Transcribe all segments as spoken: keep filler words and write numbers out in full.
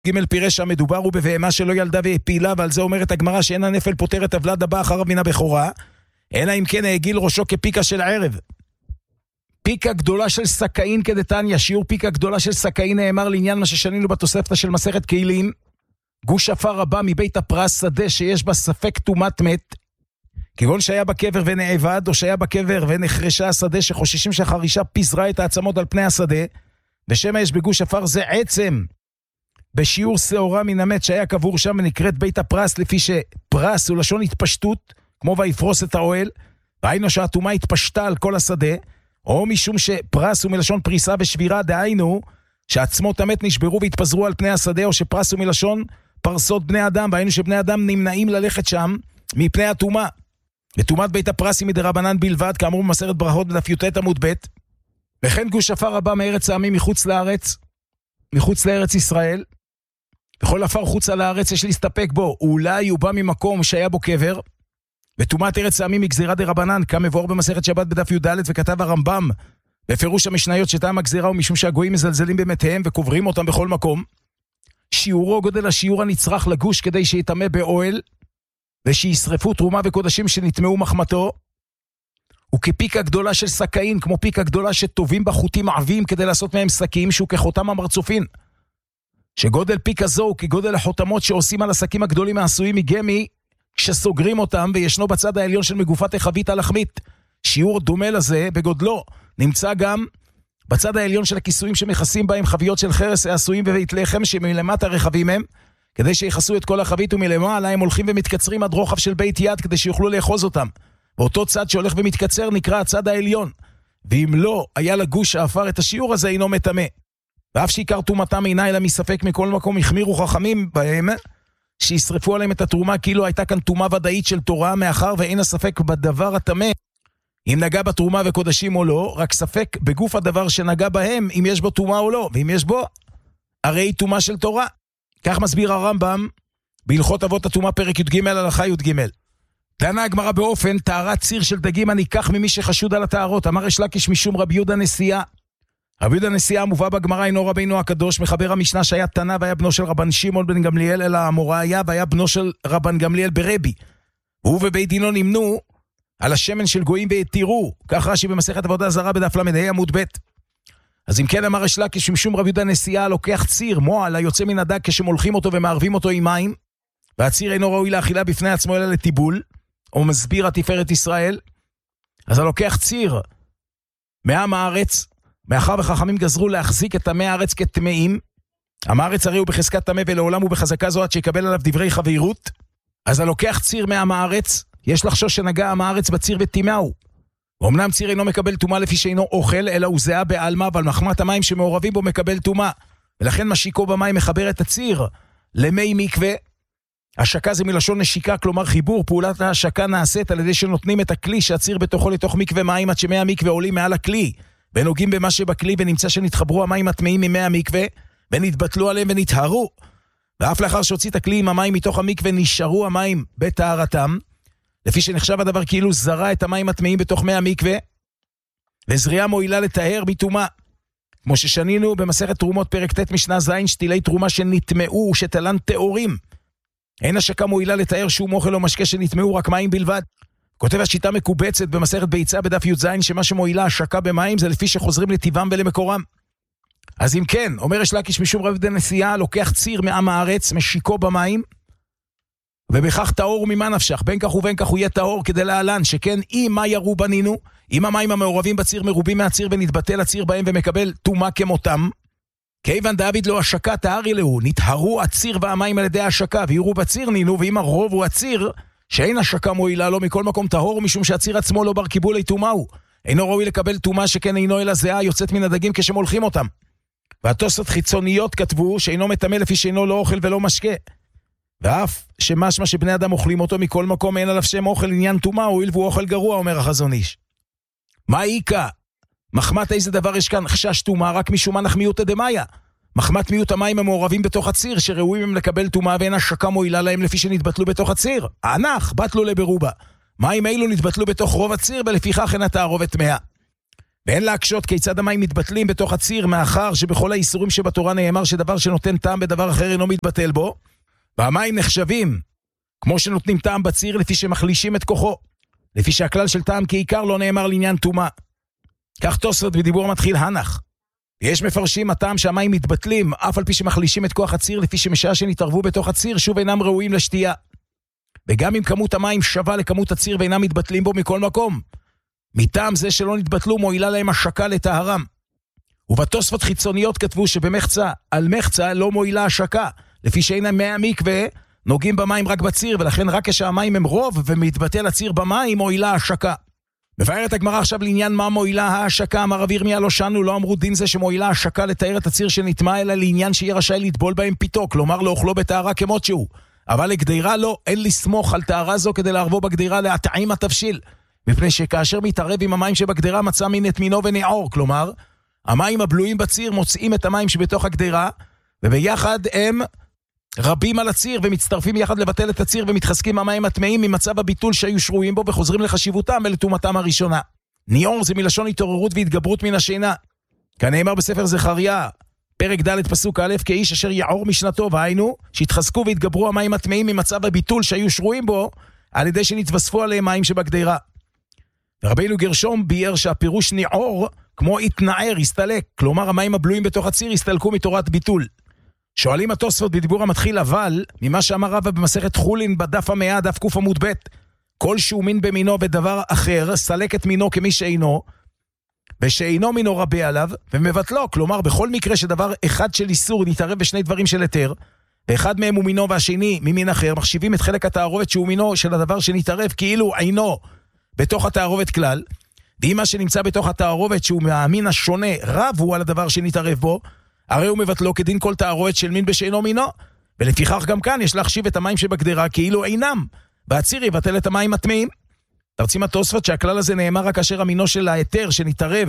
ג' פירש המדובר הוא בבהמה שלא ילדה והפילה, ועל זה אומרת הגמרא שאין הנפל פותר את הוולד הבא אחריו מן הבכורה, אלא אם כן העגיל ראשו כפיקה של ערב. פיקה גדולה של סקאין כדתניא, שיעור פיקה גדולה של סקאין נאמר לעניין מה ששנינו בתוספתא של מסכת כלים, גוש עפר רבה מבית הפרס, שדה שיש בה ספק טומאת מת, כגון שהיה בקבר ונאבד, או שהיה בקבר ונחרשה השדה, שחוששים שהחרישה פיזרה את העצמות על פני השדה, ושמה יש בגוש עפר זה עצם, בשיעור שעורה מן המת שהיה קבור שם, ונקראת בית הפרס, לפי שפרס הוא לשון התפשטות, כמו ויפרוס את האוהל, והיינו שהטומאה התפשטה על כל השדה, או משום שפרס הוא מלשון פריסה ושבירה, דהיינו שעצמות המת נשברו והתפזרו על פני השדה, או שפרס הוא מלשון פרסות בני אדם, והיינו שבני אדם נמנעים ללכת שם מפני הטומאה. וטומאת בית הפרס היא מדרבנן בלבד, כאמור במסכת ברכות בדף י"ט עמוד ב'. וכן גוש עפר רבה מארץ העמים מחוץ לארץ, מחוץ לארץ ישראל, וכל עפר חוצה לארץ יש להסתפק בו, אולי הוא בא ממקום שהיה בו קבר, וטומאת ארץ העמים היא גזירה דרבנן, כמבואר במסכת שבת בדף י"ד, וכתב הרמב"ם בפירוש המשניות שטעם הגזירה הוא משום שהגויים מזלזלים במתיהם וקוברים אותם בכל מקום. שיעורו גודל השיעור הנצרך לגוש כדי שיטמא באוהל, ושישרפו תרומה וקודשים שנטמאו מחמתו, וכפיקה גדולה של סקאין, כמו פיקה גדולה שטובים בחוטים עבים כדי לעשות מהם סקים, שהוא כחותם המרצופין. שגודל פיקה זו הוא כגודל החותמות שעושים על הסקים הגדולים העשויים מגמי, שסוגרים אותם, וישנו בצד העליון של מגופת החבית הלחמית. שיעור דומה לזה בגודלו נמצא גם בצד העליון של הכיסויים שמכסים בהם חביות של חרס העשויים בבית לחם שמלמטה רחבים הם, כדי שיחסו את כל החבית, ומלמעלה הם הולכים ומתקצרים עד רוחב של בית יד כדי שיוכלו לאחוז אותם. ואותו צד שהולך ומתקצר נקרא הצד העליון, ואם לא היה לגוש העפר את השיעור הזה אינו מטמא. ואף שעיקר טומאתם אינה אלא מספק, מכל מקום החמירו חכמים בהם שישרפו עליהם את התרומה כאילו הייתה כאן טומאה ודאית של תורה, מאחר ואין הספק בדבר הטמא אם נגע בתרומה וקודשים או לא, רק ספק בגוף הדבר שנגע בהם אם יש בו טומאה או לא, ואם יש בו הרי טומאה של תורה. כך מסביר הרמב"ם בהלכות אבות הטומאה פרק י"ג הלכה י"ג. טענה הגמרא באופן טהרת ציר של דגים הניקח ממי שחשוד על הטהרות. אמר ריש לקיש משום רבי יהודה נשיאה. רבי יהודה נשיאה המובא בגמרא אינו רבינו הקדוש, מחבר המשנה שהיה תנא והיה בנו של רבן שמעון בן גמליאל, אלא המורה היה והיה בנו של רבן גמליאל ברבי. והוא ובית דינו נמנו על השמן של גויים והתירו, כך רש"י במסכת עבודה זרה בדף ל"ה עמוד ב'. אז אם כן אמר ריש לקיש משום רבי יהודה נשיאה לוקח ציר מועל היוצא מן הדג כשמולכים אותו ומערבים אותו עם מים, והציר אינו ראוי לאכילה בפני עצמו אלא לטיבול, או מסביר התפארת ישראל. אז הלוקח ציר מעם הארץ, מאחר וחכמים גזרו להחזיק את עמי הארץ כטמאים, עם הארץ הרי הוא בחזקת טמא ולעולם הוא בחזקה זו עד שיקבל עליו דברי חברות. אז הלוקח ציר מעם הארץ, יש לחשוש שנגע עם הארץ בציר וטמאו. ואומנם ציר אינו מקבל טומאה לפי שאינו אוכל, אלא הוא זהה בעלמא, אבל מחמת המים שמעורבים בו מקבל טומאה. ולכן משיקו במים מחבר את הציר למי מקווה. השקה זה מלשון נשיקה, כלומר חיבור. פעולת ההשקה נעשית על ידי שנותנים את הכלי שהציר בתוכו לתוך מקווה מים, עד שמי המקווה עולים מעל הכלי ונוגעים במה שבכלי, ונמצא שנתחברו המים הטמאים ממי המקווה ונתבטלו עליהם ונתהרו. ואף לאחר שהוציא את הכלי עם המים מתוך המקווה נשארו המים בטהרתם, לפי שנחשב הדבר כאילו זרה את המים הטמאים בתוך מי המקווה, וזריעה מועילה לטהר מטומאה. כמו ששנינו במסכת תרומות פרק ט' משנה ז', שתילי תרומה שנטמאו ושתלן טהורים. אין השקה מועילה לטהר שום אוכל או משקה שנטמאו, רק מים בלבד. כותב השיטה מקובצת במסכת ביצה בדף י"ז, שמה שמועילה השקה במים זה לפי שחוזרים לטבעם ולמקורם. אז אם כן, אומר ריש לקיש משום רבי יהודה נשיאה לוקח ציר מעם הארץ, משיקו במים, ובכך טהור ממה נפשך, בין כך ובין כך הוא יהיה טהור כדי להלן, שכן אם מה ירו בנינו, אם המים המעורבים בציר מרובים מהציר ונתבטל הציר בהם ומקבל טומאה כמותם, כיוון דוד לא השקה טהרי לו, נטהרו הציר והמים על ידי השקה, ויראו בציר נינו, ואם הרוב הוא הציר, שאין השקה מועילה לו מכל מקום טהור, משום שהציר עצמו לא בר קיבולי טומאה הוא, אינו ראוי לקבל טומאה שכן אינו אלא זהה יוצאת מן הדגים כשמולכים אותם. והתוספות חיצוניות כתבו שאינו מטמא לפי שאינו לא אוכל ולא משקה. ואף שמשמע שבני אדם אוכלים אותו מכל מקום אין עליו שם אוכל עניין טומאה, הואיל והוא אוכל גרוע, אומר החזון איש. מה איקה? מחמת איזה דבר יש כאן חשש טומאה רק משום מה נחמיותא דמאיה. מחמת מיעוט המים המעורבים בתוך הציר שראויים הם לקבל טומאה ואין השקה מועילה להם לפי שנתבטלו בתוך הציר. הענך בטלו לברובה. מים אלו נתבטלו בתוך רוב הציר ולפיכך אין התערובת טמאה. ואין להקשות כיצד המים מתבטלים בתוך הציר, מאחר שבכל האיסורים שבתורה נאמר שדבר שנותן טעם בדבר אחר אינו מתבטל בו, והמים נחשבים כמו שנותנים טעם בציר לפי שמחלישים את כוחו, לפי שהכלל של טעם כעיקר לא נאמר לעניין טומאה. כך תוספות בדיבור מתחיל הנח. יש מפרשים הטעם שהמים מתבטלים אף על פי שמחלישים את כוח הציר, לפי שמשעה שנתערבו בתוך הציר שוב אינם ראויים לשתייה. וגם אם כמות המים שווה לכמות הציר ואינם מתבטלים בו מכל מקום, מטעם זה שלא נתבטלו מועילה להם השקה לטהרם. ובתוספות חיצוניות כתבו שבמחצה על מחצה לא מועילה השקה, לפי שאין מי המקווה נוגעים במים רק בציר, ולכן רק כשהמים הם רוב ומתבטל הציר במים מועילה השקה. מבארת הגמרא עכשיו לעניין מה מועילה ההשקה. אמר רבי ירמיה לא שנו, לא אמרו דין זה שמועילה השקה לתאר את הציר שנטמע, אלא לעניין שיהיה רשאי לטבול בהם פיתו, כלומר לאוכלו בטהרה כמות שהוא. אבל לגדירה לא, אין לסמוך על טהרה זו כדי לערבו בגדירה להטעים התבשיל, מפני שכאשר מתערב עם המים שבגדירה מצא מין את מינו ונעור, כלומר המים הבלויים בציר מוצאים את המים שבתוך הגדירה, וביחד הם רבים על הציר ומצטרפים יחד לבטל את הציר, ומתחזקים המים הטמאים ממצב הביטול שהיו שרויים בו וחוזרים לחשיבותם ולטומאתם הראשונה. ניעור זה מלשון התעוררות והתגברות מן השינה, כנאמר בספר זכריה פרק ד' פסוק א', כאיש אשר יעור משנתו, והיינו שהתחזקו והתגברו המים הטמאים ממצב הביטול שהיו שרויים בו, על ידי שנתווספו עליהם מים שבגדירה. ורבינו גרשום ביאר שהפירוש ניעור כמו התנער, הסתלק, כלומר המים הבלויים בתוך הציר הסתלקו מתורת ביטול. שואלים התוספות בדיבור המתחיל, אבל ממה שאמר רבא במסכת חולין בדף המאה, דף קוף עמוד ב', כל שהוא מין במינו ודבר אחר סלק את מינו כמי שאינו, ושאינו מינו רבה עליו ומבטלו, כלומר בכל מקרה שדבר אחד של איסור נתערב בשני דברים של היתר, ואחד מהם הוא מינו והשני ממין אחר, מחשיבים את חלק התערובת שהוא מינו של הדבר שנתערב כאילו אינו בתוך התערובת כלל, ואם מה שנמצא בתוך התערובת שהוא מהמין השונה רב הוא על הדבר שנתערב בו, הרי הוא מבטלו כדין כל תערובת של מין בשאינו מינו, ולפיכך גם כאן יש להחשיב את המים שבגדירה כאילו אינם, והציר יבטל את המים הטמאים. תרצים התוספות שהכלל הזה נאמר רק כאשר המינו של ההיתר שנתערב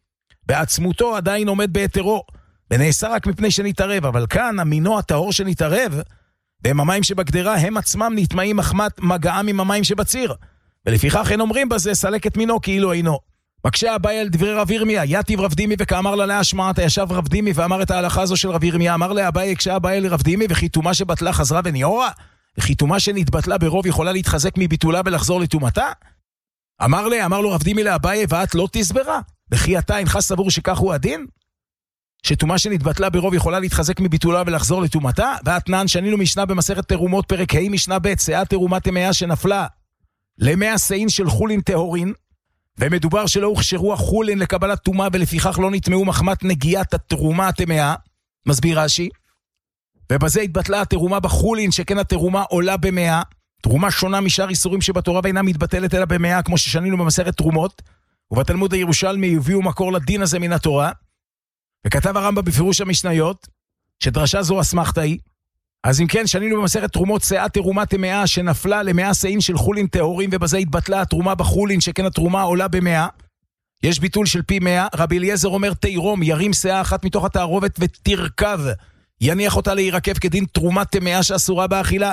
בעצמותו עדיין עומד בהיתרו, ונעשה רק מפני שנתערב, אבל כאן המינו הטהור שנתערב, והם המים שבגדירה הם עצמם נטמעים מחמת מגעם עם המים שבציר, ולפיכך אין אומרים בזה סלק את מינו כאילו אינו. מקשה אביי על דברי רב ירמיה, יתיב רב דימי וכאמר לה להשמעת, ישב רב דימי ואמר את ההלכה הזו של רב ירמיה, אמר לאביי הקשה אביי לרב דימי, וחיתומה שבטלה חזרה וניעורה, וחיתומה שנתבטלה ברוב יכולה להתחזק מביטולה ולחזור לטומאתה? אמר לה, אמר לו רב דימי לאביי, ואת לא תסברה, וכי אתה אינך סבור שכך הוא הדין? שטומאה שנתבטלה ברוב יכולה להתחזק מביטולה ולחזור לטומאתה? ואתנן שנינו משנה במסכת תרומות פרק ה' משנה ב', שאה תרומה טמאה שנפלה למאה שאין של חולין טהורין, ומדובר שלא הוכשרו החולין לקבלת טומאה, ולפיכך לא נטמאו מחמת נגיעת התרומה הטמאה, מסביר רש"י, ובזה התבטלה התרומה בחולין, שכן התרומה עולה במאה, תרומה שונה משאר איסורים שבתורה ואינה מתבטלת אלא במאה, כמו ששנינו במסכת תרומות, ובתלמוד הירושלמי הביאו מקור לדין הזה מן התורה, וכתב הרמב"ם בפירוש המשניות, שדרשה זו אסמכתא היא. אז אם כן, שנינו במסכת תרומות שאה תרומה טמאה שנפלה למאה שאין של חולין טהורים, ובזה התבטלה התרומה בחולין, שכן התרומה עולה במאה. יש ביטול של פי מאה. רבי אליעזר אומר תירום, ירים שאה אחת מתוך התערובת ותרכב, יניח אותה להירקב כדין תרומה טמאה שאסורה באכילה.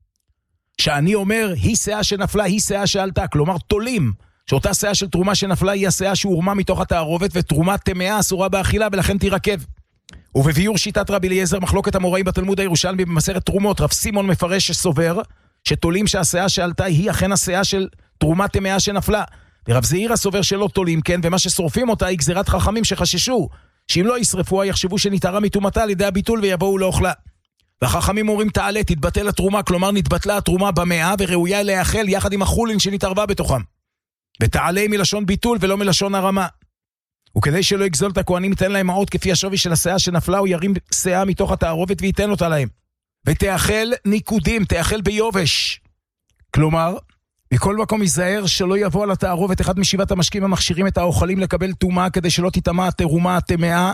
שאני אומר, היא שאה שנפלה, היא שאה שעלתה, כלומר תולים, שאותה שאה של תרומה שנפלה היא השאה שהורמה מתוך התערובת, ותרומה טמאה אסורה באכילה ולכן תירקב. ובביור שיטת רבי אליעזר, מחלוקת המוראים בתלמוד הירושלמי במסכת תרומות, רב סימון מפרש שסובר שתולים שהשאה שעלתה היא אכן השאה של תרומה טמאה שנפלה, ורב זעירא סובר שלא תולים, כן, ומה ששורפים אותה היא גזירת חכמים שחששו שאם לא ישרפוה יחשבו שנתערה מטומאתה על ידי הביטול ויבואו לאוכלה. והחכמים אומרים תעלה, תתבטל התרומה, כלומר נתבטלה התרומה במאה וראויה להאכל יחד עם החולין שנתערבה בתוכם, ותעלה מלשון ביטול ולא מלשון הרמה. וכדי שלא יגזול את הכהנים ייתן להם מעות כפי השווי של השאה שנפלה, הוא ירים שאה מתוך התערובת וייתן אותה להם, ותאכל ניקודים, תאכל ביובש, כלומר מכל מקום ייזהר שלא יבוא על התערובת אחד משבעת המשקים המכשירים את האוכלים לקבל טומאה, כדי שלא תטמא התרומה הטמאה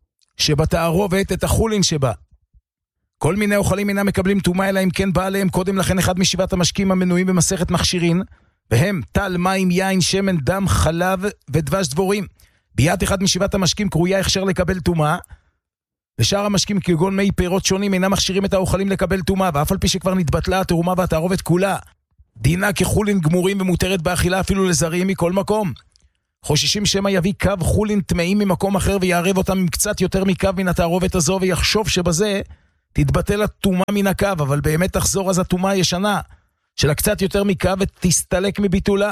שבתערובת את החולין שבה. כל מיני אוכלים אינם מקבלים טומאה אלא אם כן בא עליהם קודם לכן אחד משבעת המשקים המנויים במסכת מכשירין, והם טל, מים, יין, שמן, דם, חלב ודבש דבורים. ביד אחד משבעת המשקים קרויה הכשר לקבל טומאה, ושאר המשקים כגון מי פירות שונים אינם מכשירים את האוכלים לקבל טומאה, ואף על פי שכבר נתבטלה התרומה והתערובת כולה, דינה כחולין גמורים ומותרת באכילה אפילו לזרים מכל מקום. חוששים שמא יביא קו חולין טמאים ממקום אחר ויערב אותם עם קצת יותר מקו מן התערובת הזו, ויחשוב שבזה תתבטל התאומה מן הקו, אבל באמת תחזור אז התאומה הישנה של קצת יותר מקו ותסתלק מביטולה.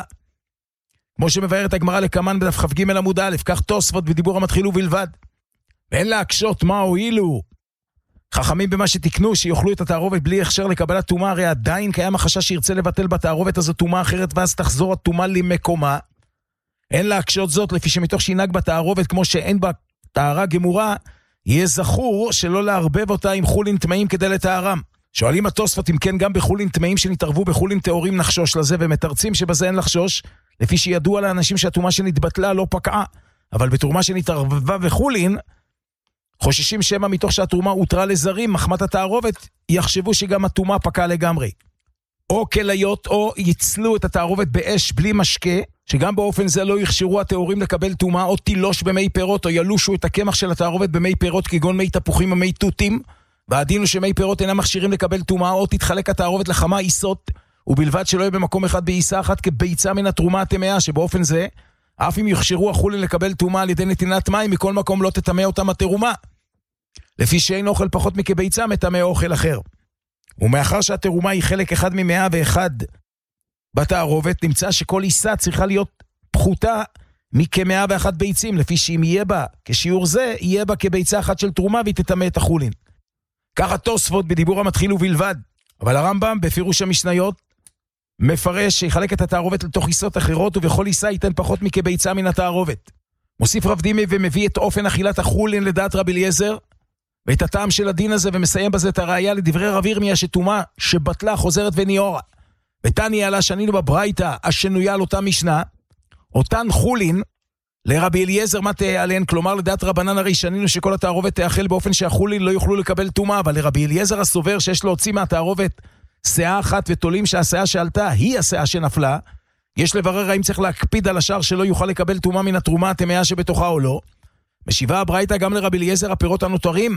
כמו שמבארת הגמרא לקמן בדף כ"ג עמוד א', כך תוספות בדיבור המתחיל ובלבד. ואין להקשות מה הועילו חכמים במה שתקנו, שיוכלו את התערובת בלי הכשר לקבלת תאומה, הרי עדיין קיים החשש שירצה לבטל בתערובת הזו תאומה אחרת, ואז תחזור התאומה למקומה. אין להקשות זאת, לפי שמתוך שינהג בתערובת כמו שאין בה טהרה גמורה, יהיה זכור שלא לערבב אותה עם חולין טמאים כדי לטהרם. שואלים התוספות אם כן גם בחולין טמאים שנתערבו בחולין טהורים נחשוש לזה, ומתרצים שבזה אין לחשוש, לפי שידוע לאנשים שהתאומה שנתבטלה לא פקעה, אבל בתרומה שנתערבבה בחולין, חוששים שמא מתוך שהתרומה הותרה לזרים, מחמת התערובת, יחשבו שגם התאומה פקעה לגמרי. או כליות, או יצלו את התערובת באש בלי משקה, שגם באופן זה לא יכשירו התאורים לקבל תאומה, או תילוש במי פירות, או ילושו את הקמח של התערובת במי פירות, כגון מי תפוחים ומי תותים, והדין הוא שמי פירות אינם מכשירים לקבל תאומה, או תתחלק התערובת לכמה עיסות, ובלבד שלא יהיה במקום אחד בעיסה אחת כביצה מן התרומה הטמאה, שבאופן זה, אף אם יכשירו החולין לקבל תאומה על ידי נתינת מים, מכל מקום לא תטמא אותם התרומה. לפי שאין אוכל פחות מכביצה, מטמא אוכל אחר. ומאחר שהתרומה היא חלק אחד ממאה ואחד בתערובת, נמצא שכל עיסה צריכה להיות פחותה מכמאה ואחת ביצים, לפי שאם יהיה בה כשיעור זה, יהיה בה כביצה אחת של תרומה והיא תטמא את החולין. ככה תוספות בדיבור המתחיל ובלבד. אבל הרמב"ם בפירוש המשניות מפרש שיחלק את התערובת לתוך עיסות אחרות, ובכל עיסה ייתן פחות מכביצה מן התערובת. מוסיף רב דימי ומביא את אופן אכילת החולין לדעת רבי אליעזר, ואת הטעם של הדין הזה, ומסיים בזה את הראיה לדברי רב ירמיה שתומה שבטלה חוזרת וניעורה. ותניא עלה שנינו בברייתא השנויה על אותה משנה, אותן חולין לרבי אליעזר מה תעליהן, כלומר לדעת רבנן הרי שנינו שכל התערובת תאכל באופן שהחולין לא יוכלו לקבל תומה, אבל לרבי אליעזר הסובר שיש להוציא מהתערובת שאה אחת ותולים שהשאה שעלתה היא השאה שנפלה, יש לברר האם צריך להקפיד על השאר שלא יוכל לקבל תומה מן התרומה הטמאה שבתוכה או לא. משיבה הברייתא גם לרבי אליעזר הפירות הנותרים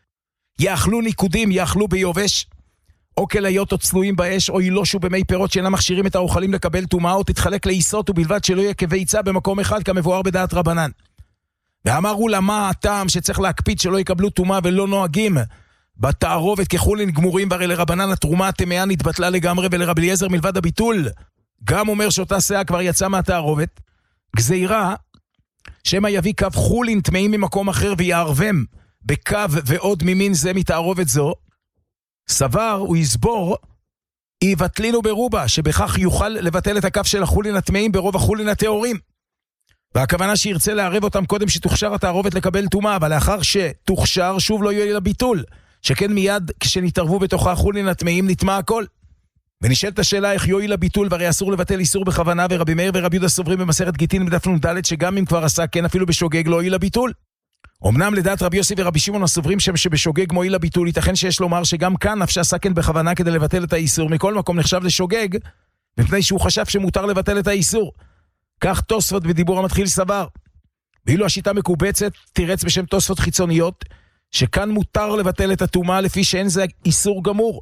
יאכלו ניקודים, יאכלו ביובש, או כליות או צלויים באש, או ילושו במי פירות שאינם מכשירים את האוכלים לקבל תומה, או תתחלק לעיסות, ובלבד שלא יהיה כביצה במקום אחד כמבואר בדעת רבנן. ואמרו לה מה הטעם שצריך להקפיד שלא יקבלו תומה ולא נוהגים בתערובת כחולין גמורים, והרי לרבנן התרומה הטמאה נתבטלה לגמרי, ולרבי אליעזר מלבד הביטול גם אומר שאותה שאה כבר יצאה מהתערובת. גזירה שמא יביא קו חולין טמאים ממקום אחר ויערבם בקו ועוד ממין זה מתערובת זו, סבר הוא יסבור יבטלינו ברובה, שבכך יוכל לבטל את הקו של החולין הטמאים ברוב החולין הטהורים. והכוונה שירצה לערב אותם קודם שתוכשר התערובת לקבל תומה, אבל לאחר שתוכשר שוב לא יהיה לביטול, שכן מיד כשנתערבו בתוך החולין הטמאים נטמע הכל. ונשאלת השאלה איך יועיל הביטול, והרי אסור לבטל איסור בכוונה, ורבי מאיר ורבי יהודה סוברים במסכת גיטין בדף נ"ד שגם אם כבר עשה כן אפילו בשוגג לא יועיל הביטול. אמנם לדעת רבי יוסי ורבי שמעון הסוברים שם שבשוגג מועיל הביטול, ייתכן שיש לומר שגם כאן אף שעשה כן בכוונה כדי לבטל את האיסור, מכל מקום נחשב לשוגג מפני שהוא חשב שמותר לבטל את האיסור. כך תוספות בדיבור המתחיל סבר. ואילו השיטה מקובצת תירץ בשם תוספות חיצוניות שכאן מותר לבטל את התאומה לפי שאין זה איסור גמור,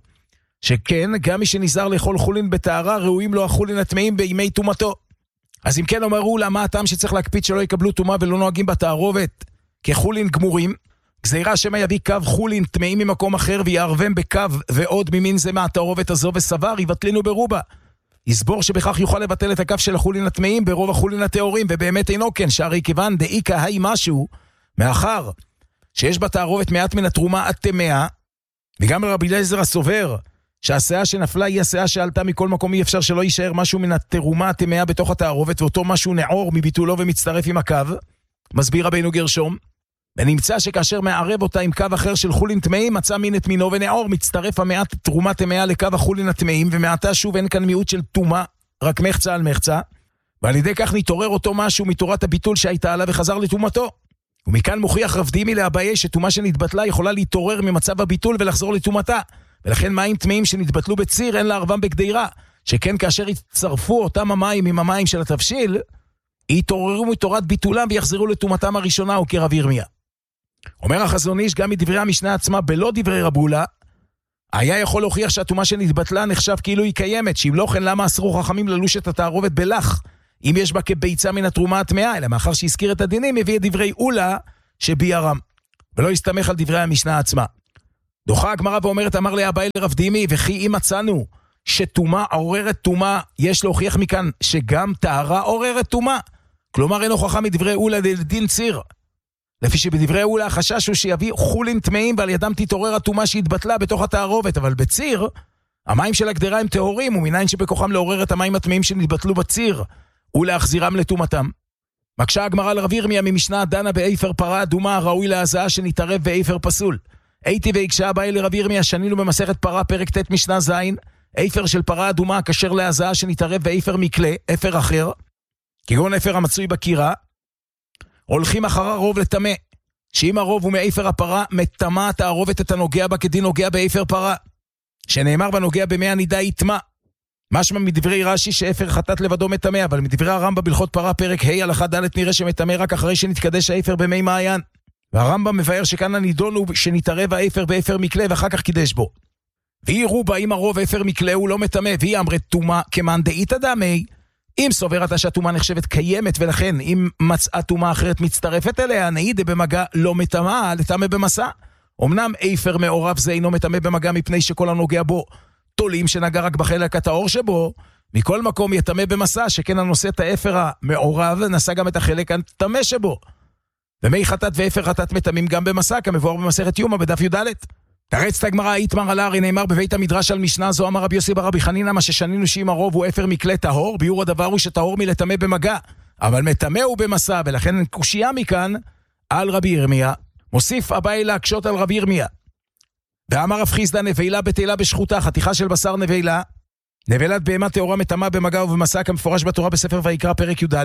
שכן גם מי שנזהר לאכול חולין בטהרה ראויים לו החולין הטמאים בימי תאומתו. אז אם כן אמרו לה מה הטעם שצריך להקפיד שלא יקבלו תאומה ולא נוהגים בתערובת כחולין גמורים, גזירה שמא יביא קו חולין טמאים ממקום אחר ויערבם בקו ועוד ממין זה מהתערובת הזו, וסבר יבטלינו ברובה, יסבור שבכך יוכל לבטל את הקו של החולין הטמאים ברוב החולין הטהורים, ובאמת אינו כן, שהרי כיוון דאיקה היי משהו, מאחר שיש בתערובת מעט מן התרומה הטמאה, וגם רבי אליעזר הסובר שהשאה שנפלה היא השאה שעלתה מכל מקום, אי אפשר שלא יישאר משהו מן התרומה הטמאה בתוך התערובת, ואותו משהו נעור מביטולו ומצטרף עם הקו. מסביר רבינו גרשום, ונמצא שכאשר מערב אותה עם קו אחר של חולין טמאים, מצא מין את מינו ונעור, מצטרף המעט תרומה טמאה לקו החולין הטמאים, ומעתה שוב אין כאן מיעוט של תומה, רק מחצה על מחצה, ועל ידי כך נתעורר אותו משהו מתורת הביטול שהייתה עליו וחזר לתומתו. ומכאן מוכיח רב דימי לאביי שתומה שנתבטלה יכולה להתעורר ממצב הביטול ולחזור לתומתה, ולכן מים טמאים שנתבטלו בציר אין לערבם בגדירה, שכן כאשר יצטרפו אותם המים עם המים של התבשיל, יתעוררו מתורת ביטולם ויחזרו לתומתם הראשונה, או כרב ירמיה. אומר החזון איש גם מדברי המשנה עצמה בלא דברי רבולה, היה יכול להוכיח שהתומה שנתבטלה נחשב כאילו היא קיימת, שאם לא כן למה אסרו חכמים ללוש את התערובת בלח, אם יש בה כביצה מן התרומה הטמאה, אלא מאחר שהזכיר את הדינים, הביא את דברי אולה שביארם, ולא הסתמך על דברי המשנה עצמה. דוחה הגמרא ואומרת, אמר לי אביי לרב דימי, וכי אם מצאנו שטומאה עוררת טומאה, יש להוכיח מכאן שגם טהרה עוררת טומאה. כלומר, אין הוכחה מדברי אולה לדין ציר. לפי שבדברי אולה החשש הוא שיביא חולין טמאים, ועל ידם תתעורר הטומאה שהתבטלה בתוך התערובת, אבל בציר, המים של הגדרה הם טהורים, ומניין שבכוחם לעורר את המים הטמאים שנתבטלו בציר, ולהחזירם לטומאתם. מקשה הגמרא לרב ירמיה ממשנה דנה באיפר פרה אדומה, ראוי להזעה שנתערב באיפר פסול. הייתי והקשה אביי לרב ירמיה, שנינו במסכת פרה פרק ט' משנה זין, איפר של פרה אדומה כשר להזעה שנתערב באיפר מקלה, איפר אחר, כגון איפר המצוי בקירה, הולכים אחר הרוב לטמא, שאם הרוב הוא מאיפר הפרה, מטמא תערובת את הנוגע בה כדין נוגע באיפר פרה, שנאמר בנוגע במי הנידה יטמא. משמע מדברי רש"י שאיפר חטאת לבדו מטמא, אבל מדברי הרמב"ם בהלכות פרה פרק ה' הלכה ד' נראה שמטמא רק אחרי שנתקדש האיפר במי מעיין. והרמב"ם מבאר שכאן הנידון הוא שנתערב האיפר באיפר מקלה ואחר כך קידש בו. ויראו בה אם הרוב איפר מקלה הוא לא מטמא, והיא אמרת טומאה כמאן דאיתא דמי, אם סוברת שהטומאה נחשבת קיימת, ולכן אם מצאה טומאה אחרת מצטרפת אליה, נעידה במגע לא מטמאה, לטמא במסע. אמנם איפר מעורב זה אינו מטמא במגע מפני שכל הנוגע בו תולים שנגע רק בחלק הטהור שבו, מכל מקום יטמא במסע, שכן הנושא את האיפר המעורב נשא גם את החלק הטמא שבו. ומי חטאת ואיפר חטאת מטמאים גם במסע, כמבואר במסכת יומא בדף י"ד. תרץ הגמרא איתמר על הארי, נאמר בבית המדרש על משנה זו, אמר רבי יוסי בר רבי חנינא, מה ששנינו שאם הרוב הוא אפר מקלה טהור, ביור הדבר הוא שטהור מלטמא במגע, אבל מטמא הוא במסע, ולכן קושיה מכאן על רבי ירמיה. מוסיף אביי להקשות על רבי ירמיה. ואמר רב חיסדא, נבלה בטלה בשחוטה, חתיכה של בשר נבלה, נבלת בהמה טהורה מטמאה במגע ובמסע, כמפורש בתורה בספר ויקרא פרק י"א.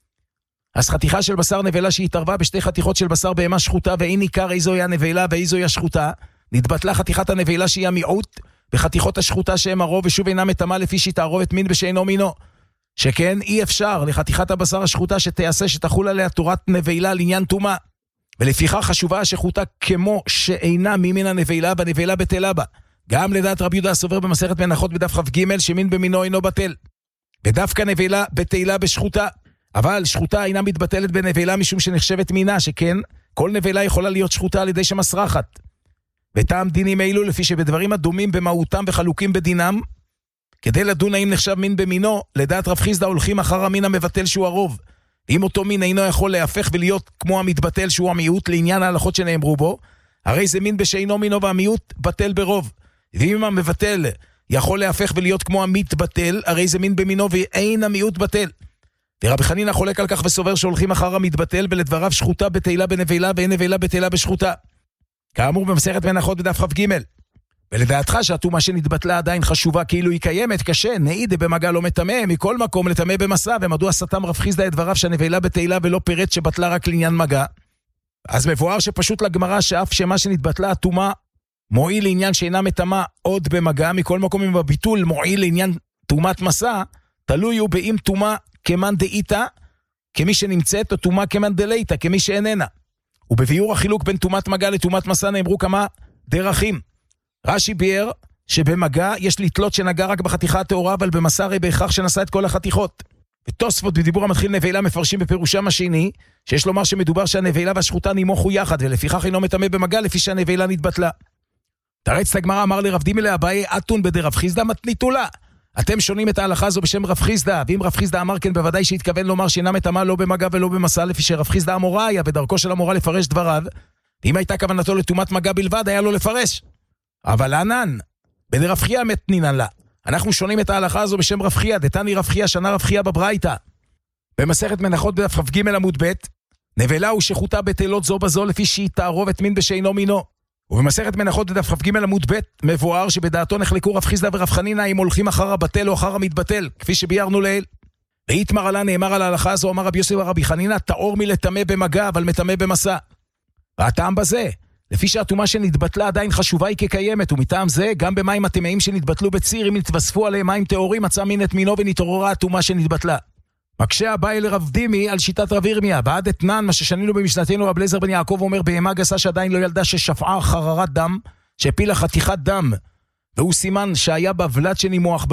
אז חתיכה של בשר נבלה שהתערבה בשתי חתיכות של בשר בהמה שחוטה, ואין ניכר איזוהי הנבלה ואיזוהי השחוטה, נתבטלה חתיכת הנבלה שהיא המיעוט, וחתיכות השחוטה שהם הרוב, ושוב אינה מטמאה לפי שהיא תערובת מין בשאינו מינו. שכן אי אפשר לחתיכת הבשר השחוטה שתעשה שתחול עליה תורת נבלה לעניין טומאה. ולפיכך חשובה השחוטה כמו שאינה ממין הנבלה, והנבלה בטלה בה. גם לדעת רבי יהודה הסובר במסכת מנחות בדף כ"ג, שמין במינו אינו בטל. ודווקא נבלה בטלה בשחוטה. אבל שחוטה אינה מתבטלת בנבלה משום שנחשבת מינה, שכן כל נבלה יכולה להיות שחוטה על ידי שמסרחת. וטעם דינים אלו לפי שבדברים הדומים במהותם וחלוקים בדינם, כדי לדון האם נחשב מין במינו, לדעת רב חיסדא הולכים אחר המין המבטל שהוא הרוב. אם אותו מין אינו יכול להפך ולהיות כמו המתבטל שהוא המיעוט לעניין ההלכות שנאמרו בו, הרי זה מין בשאינו מינו והמיעוט בטל ברוב. ואם המבטל יכול להפך ולהיות כמו המתבטל, הרי זה מין במינו ואין המיעוט בטל. ורבי חנינא חולק על כך וסובר שהולכים אחר המתבטל, ולדבריו שחוטה בטלה בנבלה ואין נבלה בטלה בשחוטה. כאמור במסכת מנחות בדף כ"ג. ולדעתך שהטומאה שנתבטלה עדיין חשובה כאילו היא קיימת, קשה, נעידה במגע לא מטמא, מכל מקום לטמא במסע, ומדוע סתם רב חיסדא את דבריו שהנבלה בטלה ולא פירט שבטלה רק לעניין מגע. אז מבואר שפשוט לגמרא שאף שמה שנתבטלה הטומאה מועיל לעניין שאינה מטמאה עוד במגע, מכל מקום אם הביטול מועיל לעניין טומאת מסע, תלוי הוא באם טומאה כמאן דאיתא, כמי שנמצאת, או טומאה כמאן דלייתא, כמי שאיננה. ובביאור החילוק בין טומאת מגע לטומאת מסע נאמרו כמה דרכים. רש"י ביאר שבמגע יש לתלות שנגע רק בחתיכה הטהורה, אבל במסע הרי בהכרח שנשא את כל החתיכות. ותוספות בדיבור המתחיל נבלה מפרשים בפירושם השני, שיש לומר שמדובר שהנבלה והשחוטה נימוכו יחד, ולפיכך אינו מטמא במגע לפי שהנבלה נתבטלה. תרץ הגמרא, אמר לרב דימי לאביי אתון בדרב חיסדא מתניתולה. אתם שונים את ההלכה הזו בשם רב חיסדא, ואם רב חיסדא אמר כן בוודאי שהתכוון לומר שאינה מטמאה לא במגע ולא במסע, לפי שרב חיסדא אמורה היה בדרכו של המורה לפרש דבריו, ואם הייתה כוונתו לטומאת מגע בלבד היה לו לפרש. אבל ענן, בדרב חייא מתנינן לה. אנחנו שונים את ההלכה הזו בשם רב חייא, דתני רב חייא שנה רב חייא בברייתא. במסכת מנחות בדף כ"ג עמוד ב', נבלה ושחוטה בטלות זו בזו לפי שהיא תערובת מין בשאינו מינו. ובמסכת מנחות בדף כ"ג עמוד ב' מבואר שבדעתו נחלקו רב חיסדא ורב חנינא אם הולכים אחר הבטל או אחר המתבטל, כפי שביארנו לעיל. ואיתמר עלה נאמר על ההלכה הזו, אמר רבי יוסי בר רבי חנינא, טהור מלטמא במגע אבל מטמא במסע. והטעם בזה, לפי שהטומאה שנתבטלה עדיין חשובה היא כקיימת, ומטעם זה גם במים הטמאים שנתבטלו בציר, אם נתווספו עליהם מים טהורים, מצא מין את מינו ונתעוררה הטומאה שנתבטלה. מקשה אביי לרב דימי על שיטת רב ירמיה, בעד אתנן, מה ששנינו במשנתנו רב אליעזר בן יעקב אומר, בהמה גסה שעדיין לא ילדה ששפעה חררת דם, שהפילה חתיכת דם, והוא סימן שהיה בה ולד שנימוח בה,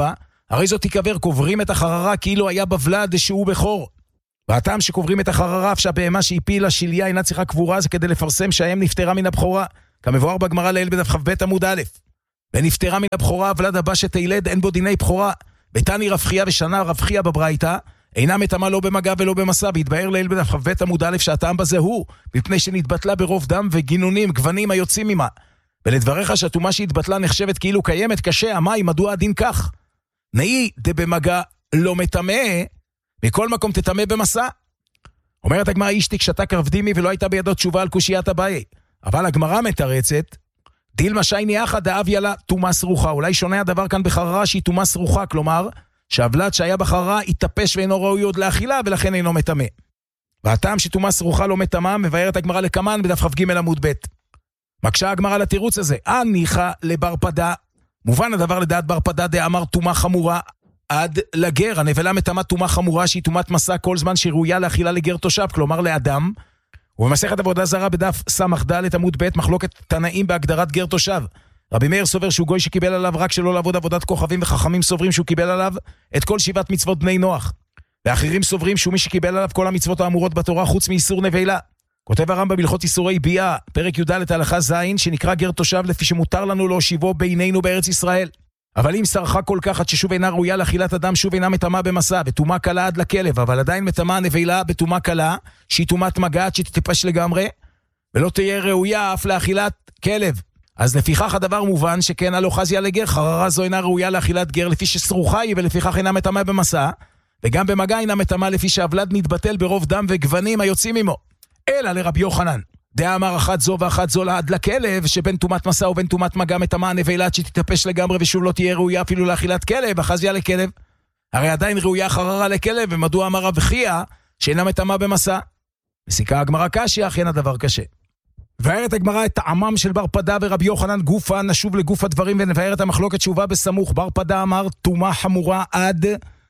הרי זאת תיקבר, קוברים את החררה כאילו היה בבלד שהוא בכור. והטעם שקוברים את החררה, אף שהבהמה שהפילה שליה אינה צריכה קבורה, זה כדי לפרסם שהאם נפטרה מן הבכורה, כמבואר בגמרא לעיל בדף כ"ב עמוד א'. ונפטרה מן הבכורה, הוולד הבא שתילד, אין בו דיני בכורה. בתני רב חייא ושנה רב חייא בברייתא, אינה מטמאה לא במגע ולא במסע, והתבאר לעיל בדף כ"ב עמוד א' שהטעם בזה הוא, מפני שנתבטלה ברוב דם וגינונים, גוונים היוצאים ממה. ולדבריך שהטומאה שהתבטלה נחשבת כאילו קיימת, קשה, המים, מדוע הדין כך? נאי דבמגע לא מטמא, מכל מקום תטמא במסע. אומרת הגמרא, אשתי קשתה קרבדימי ולא הייתה בידו תשובה על קושיית אביי. אבל הגמרא מתרצת, דילמה שייני אחא דאביה לה טומאה סרוחה. אולי שונה הדבר כאן בחררה שהיא טומאה סרוחה, כלומר, שהבלד שהיה בחררה יתפש ואינו ראוי עוד לאכילה ולכן אינו מטמא. והטעם שטומאה סרוחה לא מטמאה, מבארת הגמרא לקמן בדף כ"ג עמוד ב'. מקשה הגמרא לתירוץ הזה, הניחא לבר פדה. מובן הדבר לדעת בר פדה דאמר טומאה חמורה עד לגר. הנבלה מטמאה טומאה חמורה שהיא טומאת מסע כל זמן שראויה לאכילה לגר תושב, כלומר לאדם. ובמסכת עבודה זרה בדף סמ"ד עמוד ב' מחלוקת תנאים בהגדרת גר תושב. רבי מאיר סובר שהוא גוי שקיבל עליו רק שלא לעבוד עבודת כוכבים, וחכמים סוברים שהוא קיבל עליו את כל שבעת מצוות בני נוח. ואחרים סוברים שהוא מי שקיבל עליו כל המצוות האמורות בתורה חוץ מאיסור נבלה. כותב הרמב"ם בהלכות איסורי ביאה, פרק י"ד הלכה ז', שנקרא גר תושב לפי שמותר לנו להושיבו בינינו בארץ ישראל. אבל אם שרחה כל כך עד ששוב אינה ראויה לאכילת אדם, שוב אינה מטמאה במסע, וטומאה קלה עד לכלב, אבל עדיין מטמאה נבלה בטומאה קלה, שהיא טומאת מגע עד שתטפש לגמרי, ולא תהיה ראויה אף לאכילת כלב. אז לפיכך הדבר מובן שכן הלא חזיה לגר, חררה זו אינה ראויה לאכילת גר לפי שסרוחה היא, ולפיכך אינה מטמאה במסע, וגם במגע אינה מטמאה לפי שהבלד מתבטל ברוב דם וגוונים היוצאים עמו. אלא לרבי יוחנן, דאמר אחת זו ואחת זו עד לכלב, שבין טומאת מסע ובין טומאת מגע מטמאה נבלה עד שתטפש לגמרי ושוב לא תהיה ראויה אפילו לאכילת כלב, החזיה לכלב. הרי עדיין ראויה חררה לכלב, ומדוע אמר רב חייא שאינה מטמאה במסע? מסיקה הגמרא קשיא, אכן הדבר קשה. מבארת הגמרא את טעמם של בר פדה ורבי יוחנן גופה, נשוב לגוף הדברים ונבאר את המחלוקת שהובאה בסמוך. בר פדה אמר טומאה חמורה עד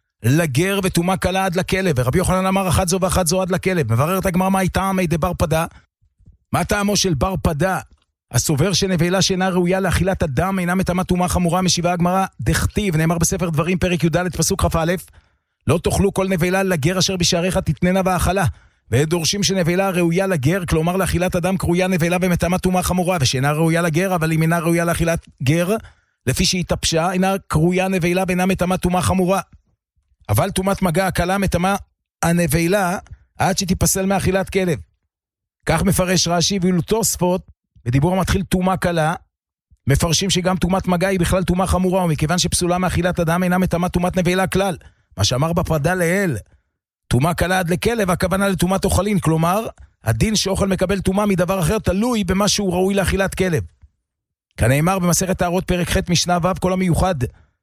לגר וטומאה קלה עד לכלב, ורבי יוחנן אמר אחת זו ואחת זו עד לכלב. מבארת הגמרא מה היא טעמי דבר פדה? מה טעמו של בר פדה? הסובר שנבלה שאינה ראויה לאכילת אדם אינה מטמאה טומאה חמורה. משיבה הגמרא דכתיב, נאמר בספר דברים פרק י"ד פסוק כ"א, לא תאכלו כל נבלה לגר אשר בשעריך תתננה והאכלה. ודורשים שנבלה ראויה לגר, כלומר לאכילת אדם קרויה נבלה ומטמאה טומאה חמורה, ושאינה ראויה לגר, אבל אם אינה ראויה לאכילת גר, לפי שהיא תפשה, אינה קרויה נבלה ואינה מטמאה טומאה חמורה. אבל טומאת מגע הקלה מטמאה הנבלה עד שתיפסל מאכילת כלב. כך מפרש רש"י, ואילו תוספות בדיבור המתחיל טומאה קלה, מפרשים שגם טומאת מגע היא בכלל טומאה חמורה, ומכיוון שפסולה מאכילת אדם אינה מטמאה טומאת נבלה כלל. מה שאמר בפרדה לעיל, טומאה קלה עד לכלב, הכוונה לטומאת אוכלין, כלומר, הדין שאוכל מקבל טומאה מדבר אחר תלוי במה שהוא ראוי לאכילת כלב. כנאמר במסכת טהרות פרק ח' משנה ו', כל המיוחד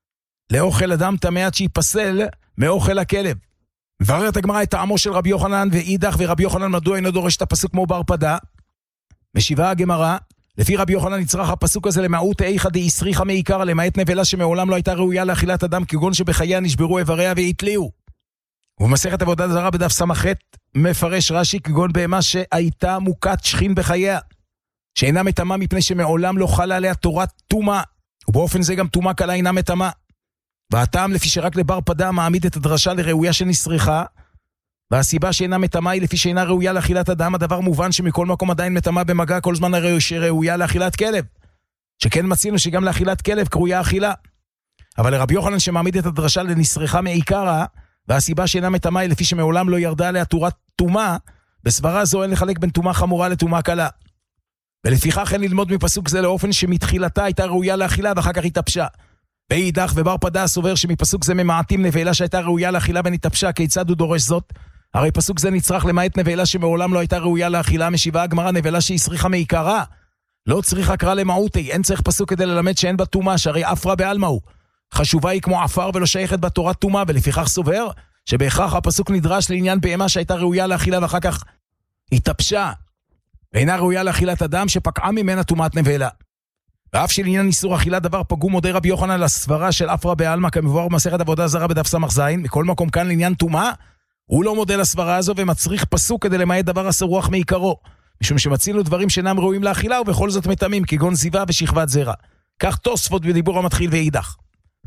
לאוכל אדם טמא עד שיפסל מאוכל הכלב. מבררת הגמרא את טעמו של רבי יוחנן ואידך, ורבי יוחנן מדוע אינו דורש את הפסוק כמו בר פדה? משיבה הגמרא, לפי רבי יוחנן נצרך הפסוק הזה למעוט איכא דאיסריכא מעיקרא, למעט נבלה שמעולם לא הייתה ראויה לאכילת אדם, כגון שבחייה נשברו איבריה והתליעו. ובמסכת עבודה זרה בדף סמ"ח מפרש רש"י כגון בהמה שהייתה מוכת שכין בחייה, שאינה מטמאה מפני שמעולם לא חלה עליה תורת טומאה, ובאופן זה גם טומאה קלה אינה מטמאה. והטעם לפי שרק לבר פדה מעמיד את הדרשה לראויה שנשריכה, והסיבה שאינה מטמאה היא לפי שאינה ראויה לאכילת אדם. הדבר מובן שמכל מקום עדיין מטמאה במגע כל זמן הרי שראויה לאכילת כלב, שכן מצינו שגם לאכילת כלב קרויה אכילה. אבל לרבי יוחנן שמעמיד את הדרשה לנשריכה מעיקרא, והסיבה שאינה מטמאה היא לפי שמעולם לא ירדה עליה תורת טומאה, בסברה זו אין לחלק בין טומאה חמורה לטומאה קלה. ולפיכך אין ללמוד מפסוק זה לאופן שמתחילתה הייתה ראויה לאכילה ואחר כך התאפשה. ואידך ובר פדה סובר שמפסוק זה ממעטים נבלה שהייתה ראויה לאכילה ונתאפשה. כיצד הוא דורש זאת? הרי פסוק זה נצרך למעט נבלה שמעולם לא הייתה ראויה לאכילה. משיבה הגמרא נבלה שהסריחה מעיקרה לא צריכה קרא למעוטי, אין צריך פסוק כדי ללמד שאין בה טומאה, שהרי אפרה בעלמא הוא. חשובה היא כמו עפר ולא שייכת בה תורת טומאה, ולפיכך סובר שבהכרח הפסוק נדרש לעניין בהמה שהייתה ראויה לאכילה ואחר כך התאפשה ואינה ראויה לאכילת אדם שפקעה ממנה טומאת נבלה. ואף שלעניין איסור אכילה דבר פגום מודה רבי יוחנן לסברה של אפרה בעלמא כמבואר במסכת עבודה זרה בדף סמ"ז. מכל מקום כאן לעניין טומאה הוא לא מודה לסברה הזו ומצריך פסוק כדי למעט דבר הסרוח מעיקרו, משום שמצינו דברים שאינם ראויים לאכילה ובכל זאת מטמאים, כגון זיווה ושכבת זרע. כך תוספות בדיבור המתחיל ואידך.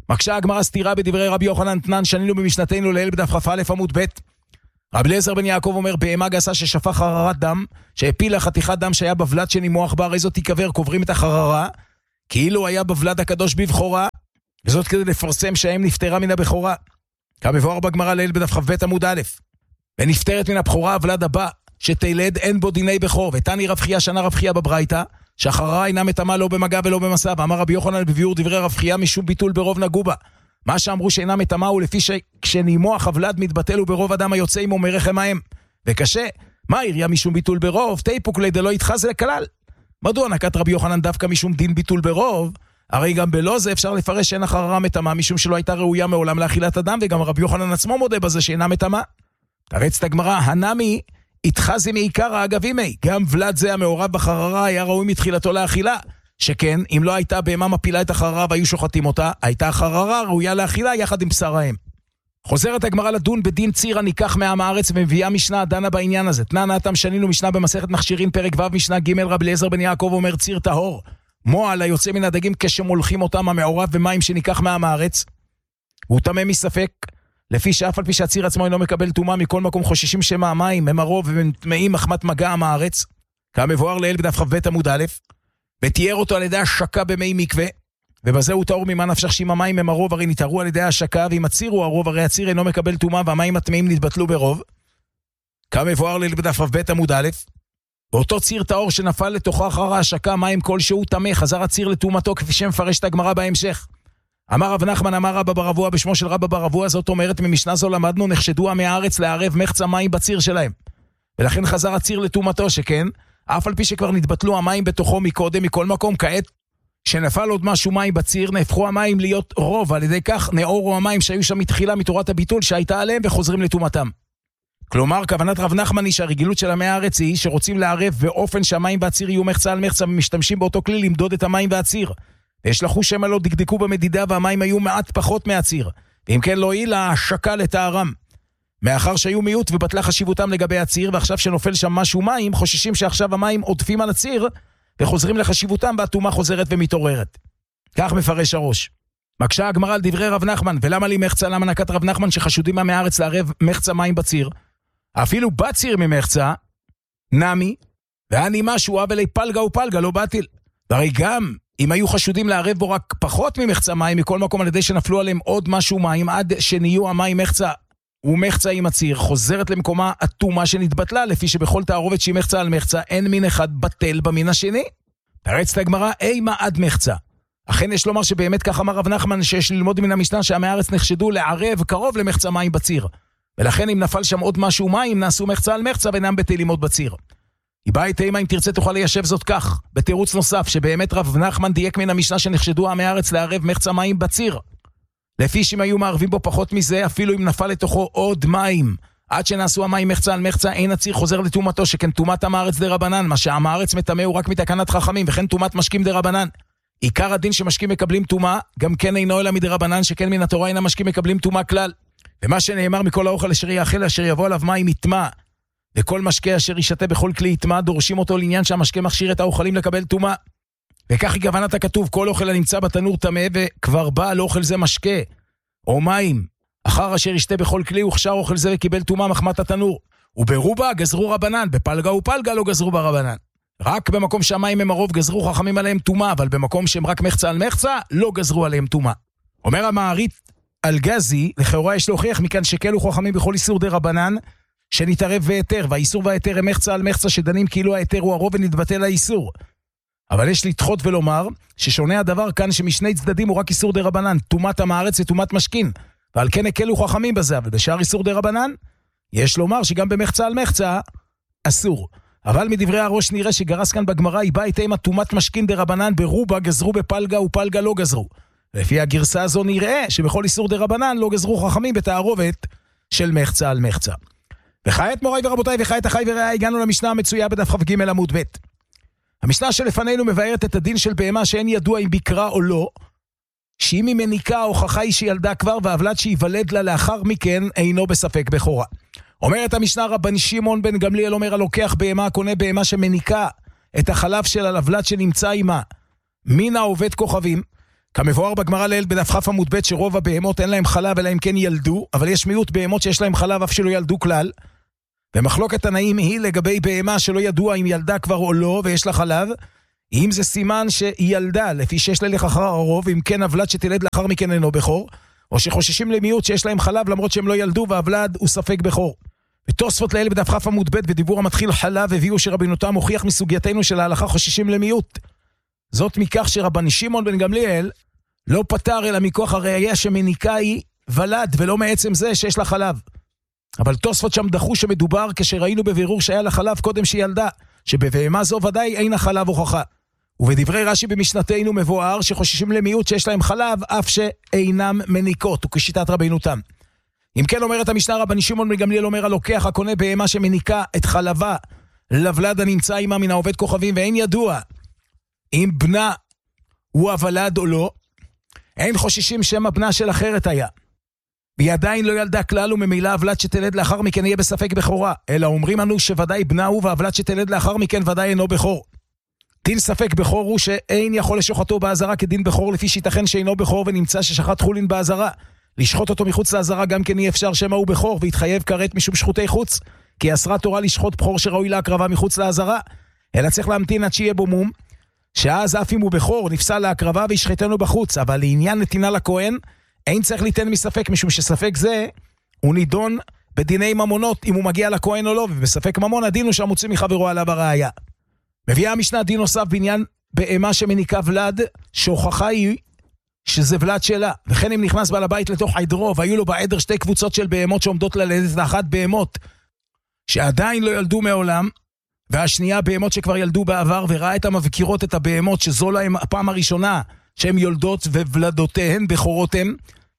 מקשה הגמרא סתירה בדברי רבי יוחנן תנן שנינו במשנתנו לעיל בדף כ"א עמוד ב'. רבי אליעזר בן יעקב אומר, בהמה גסה ששפך חררת דם, שהפילה חתיכת דם שהיה בבלד שנימוח בה, הרי זאת תיקבר, קוברים את החררה, כאילו היה בבלד הקדוש בבחורה, וזאת כדי לפרסם שהאם נפטרה מן הבכורה. כמבואר בגמרא לעיל בדף כ"ב עמוד א', ונפטרת מן הבכורה הבלד הבא, שתלד אין בו דיני בכור, ותני רב חייא שנה רב חייא בברייתא, שהחררה אינה מטמאה לא במגע ולא במסע, ואמר רבי יוחנן בביאור דברי רב חייא משום ביטול ברוב נגעו בה. מה שאמרו שאינה מטמאה הוא לפי שכשנימוח הבלד מתבטל הוא ברוב אדם היוצא עמו מרחם האם. וקשה, מה עיריה משום ביטול ברוב? תיפוק לידי לא יתחז לכלל. מדוע נקט רבי יוחנן דווקא משום דין ביטול ברוב? הרי גם בלא זה אפשר לפרש שאין החררה מטמאה משום שלא הייתה ראויה מעולם לאכילת אדם, וגם רבי יוחנן עצמו מודה בזה שאינה מטמאה. תרץ הגמרא, הנמי התחזי מעיקר האגבימי, גם ולד זה המעורב בחררה היה ראוי מתחילתו לאכילה, שכן אם לא הייתה בהמה מפילה את החררה והיו שוחטים אותה, הייתה החררה ראויה לאכילה יחד עם בשר האם. חוזרת הגמרא לדון בדין ציר הניקח מעם הארץ ומביאה משנה דנה בעניין הזה. תנן אתם שנינו משנה במסכת מכשירים פרק ו' משנה ג'. רבי אליעזר בן יעקב אומר ציר טהור מועל היוצא מן הדגים כשמולכים אותם המעורב במים שניקח מעם הארץ, הוא טמא מספק, לפי שאף על פי שהציר עצמו אינו מקבל טומאה, מכל מקום חוששים שמא המים הם הרוב והם טמאים מחמת מגע עם הארץ, כמבואר לעיל בדף כ"ב עמוד א', ותיאר אותו על ידי השקה במי מקווה, ובזה הוא טהור ממה נפשך שאם המים הם הרוב הרי נתארו על ידי השקה, ואם הציר הוא הרוב הרי הציר אינו מקבל טומאה והמים הטמאים נתבטלו ברוב, כמבואר לעיל בדף כ"ב עמוד א', באותו ציר טהור שנפל לתוכו אחר ההשקה מים כלשהו טמא, חזר הציר לטומאתו כפי שמפרש את הגמרא בהמשך. אמר רב נחמן אמר רבא בר אבוה בשמו של רבא בר אבוה, זאת אומרת ממשנה זו למדנו נחשדו עמי הארץ לערב מחצה מים בציר שלהם, ולכן חזר הציר לטומאתו, שכן אף על פי שכבר נתבטלו המים בתוכו מקודם, מכל מקום כעת שנפל עוד משהו מים בציר נהפכו המים להיות רוב, על ידי כך נאורו המים שהיו שם מתחילה מתורת הביטול שהייתה עליהם וחוזרים לטומאתם. כלומר כוונת רב נחמן היא שהרגילות של עמי הארץ היא שרוצים לערב באופן שהמים והציר יהיו מחצה על מחצה, ומשתמשים באותו כלי למדוד את המים והציר, וישלחו שמא לא דקדקו במדידה והמים היו מעט פחות מהציר, ואם כן לא הועילה ההשקה לטהרם, מאחר שהיו מיעוט ובטלה חשיבותם לגבי הציר, ועכשיו שנופל שם משהו מים חוששים שעכשיו המים עודפים על הציר וחוזרים לחשיבותם והטומאה חוזרת ומתעוררת. כך מפרש הראש. מקשה הגמרא על דברי רב נחמן, ולמה לי מחצה? למה נקט רב נחמן שחשודים עמי הארץ לערב מחצה מים בציר? אפילו בציר ממחצה נמי ואני משהו אבלי פלגה ופלגה לא בטיל, והרי גם אם היו חשודים לערב בו רק פחות ממחצה מים מכל מקום על ידי שנפלו עליהם עוד משהו מים עד שנהיו המים מחצה ומחצה עם הציר, חוזרת למקומה הטומאה שנתבטלה, לפי שבכל תערובת שהיא מחצה על מחצה אין מין אחד בטל במין השני. תרץ את הגמרא אימה עד מחצה. אכן יש לומר שבאמת כך אמר רב נחמן, שיש ללמוד מן המשנה שעמי הארץ נחשדו לערב קרוב למחצה מים בציר, ולכן אם נפל שם עוד משהו מים נעשו מחצה על מחצה ואינם בטלים עוד בציר. היא באה את אימה אם תרצה תוכל ליישב זאת כך בתירוץ נוסף, שבאמת רב נחמן דייק מן המשנה שנחשדו עמי הארץ לערב מחצה מים בציר, לפי שאם היו מערבים בו פחות מזה, אפילו אם נפל לתוכו עוד מים עד שנעשו המים מחצה על מחצה, אין הציר חוזר לטומאתו, שכן טומאת עם הארץ דרבנן, מה שעם הארץ מטמא הוא רק מתקנת חכמים, וכן טומאת משקים דרבנן. עיקר הדין שמשקים מקבלים טומאה גם כן אינו אלא מדרבנן, שכן מן התורה אין המשקים מקבלים טומאה כלל. ומה שנאמר מכל האוכל אשר יאכל אשר יבוא עליו מים יטמא, וכל משקה אשר ישתה בכל כלי יטמא, דורשים אותו לעניין שהמשקה מכשיר את האוכלים לקבל טומאה. וכך היא כוונת הכתוב, כל אוכל הנמצא בתנור טמא וכבר בא על אוכל זה משקה או מים, אחר אשר ישתה בכל כלי הוכשר אוכל זה וקיבל טומאה מחמת התנור. וברובה גזרו רבנן, בפלגה ופלגה לא גזרו ברבנן. רק במקום שהמים הם הרוב גזרו חכמים עליהם טומאה, אבל במקום שהם רק מחצה על מחצה לא גזרו עליהם טומאה. אומר המערית על גזי, לכאורה יש להוכיח מכאן שקלו חכמים בכל איסור דרבנן שנתערב והיתר, והאיסור והיתר הם מחצה על מחצה, שדנים כאילו היתר הוא הרוב ונתבטל האיסור. אבל יש לדחות ולומר ששונה הדבר כאן שמשני צדדים הוא רק איסור דרבנן, טומאת עם הארץ וטומאת משכין, ועל כן הקלו חכמים בזה, אבל בשאר איסור דרבנן יש לומר שגם במחצה על מחצה אסור. אבל מדברי הראש נראה שגרס כאן בגמרא היא באה איתה עם טומאת משכין דרבנן, ברובה גזרו בפלגה ופלגה לא גזרו. לפי הגרסה הזו נראה שבכל איסור דרבנן לא גזרו חכמים בתערובת של מחצה על מחצה. וכעת מוריי ורבותיי וכעת אחי ורעי, הגענו למשנה המצויה בדף כ"ג עמוד ב'. המשנה שלפנינו מבארת את הדין של בהמה שאין ידוע אם ביקרה או לא, שאם היא מניקה ההוכחה היא שילדה כבר, והוולד שיוולד לה לאחר מכן אינו בספק בכורה. אומרת המשנה, רבן שמעון בן גמליאל אומר, הלוקח בהמה קונה בהמה שמניקה את החלב של הוולד שנמצא עימה מן העובד כוכבים, כמבואר בגמרא לעיל בדף כ' עמוד ב' שרוב הבהמות אין להם חלב אלא אם כן ילדו, אבל יש מיעוט בהמות שיש להם חלב אף שלא ילדו כלל. ומחלוקת תנאים היא לגבי בהמה שלא ידוע אם ילדה כבר או לא ויש לה חלב, אם זה סימן שהיא ילדה לפי שיש ללך אחר הרוב, אם כן הוולד שתלד לאחר מכן אינו בכור, או שחוששים למיעוט שיש להם חלב למרות שהם לא ילדו והוולד הוא ספק בכור. ותוספות לעיל בדף כ' עמוד ב' בדיבור המתחיל חלב הביאו שרבנותם הוכיח מסוגייתנו של ההלכה חוששים למיעוט. זאת מכך שרבן שמעון בן גמליאל לא פטר אלא מכוח הראיה שמניקה היא ולד ולא מעצם זה שיש לה חלב. אבל תוספות שם דחו שמדובר כשראינו בבירור שהיה לה חלב קודם שהיא ילדה, שבבהמה זו ודאי אין החלב הוכחה. ובדברי רש"י במשנתנו מבואר שחוששים למיעוט שיש להם חלב אף שאינם מניקות, וכשיטת רבנותם. אם כן אומרת המשנה רבן שמעון בן גמליאל אומר הלוקח הקונה בהמה שמניקה את חלבה לוולד הנמצא עמה מן העובד כוכבים ואין ידוע אם בנה הוא הוולד או לא, אין חוששים שמא בנה של אחרת היה. והיא עדיין לא ילדה כלל וממילא הוולד שתלד לאחר מכן יהיה בספק בכורה, אלא אומרים לנו שוודאי בנה הוא והוולד שתלד לאחר מכן ודאי אינו בכור. דין ספק בכור הוא שאין יכול לשוחתו בעזרה כדין בכור לפי שיתכן שאינו בכור ונמצא ששחט חולין בעזרה. לשחוט אותו מחוץ לעזרה גם כן אי אפשר שמא הוא בכור והתחייב כרת משום שחוטי חוץ, כי אסרה תורה לשחוט בכור שראוי להקרבה מחוץ לעזרה, אלא צריך להמתין עד שיהיה בו מום, שאז אף אם הוא בכור נפסל להקרבה וישחטנו בחוץ, אבל לעניין נתינה לכהן אין צריך ליתן מספק, משום שספק זה הוא נידון בדיני ממונות אם הוא מגיע לכהן או לא, ובספק ממון הדין הוא שהמוציא מחברו עליו הראיה. מביאה המשנה דין נוסף בעניין בהמה שמניקה ולד, שהוכחה היא שזה ולד שלה, וכן אם נכנס בעל הבית לתוך עדרו והיו לו בעדר שתי קבוצות של בהמות שעומדות ללדת, אחת בהמות שעדיין לא ילדו מעולם והשנייה בהמות שכבר ילדו בעבר, וראה את המבקירות את הבהמות שזו להם הפעם הראשונה שהן יולדות וולדותיהן בכורותיהן,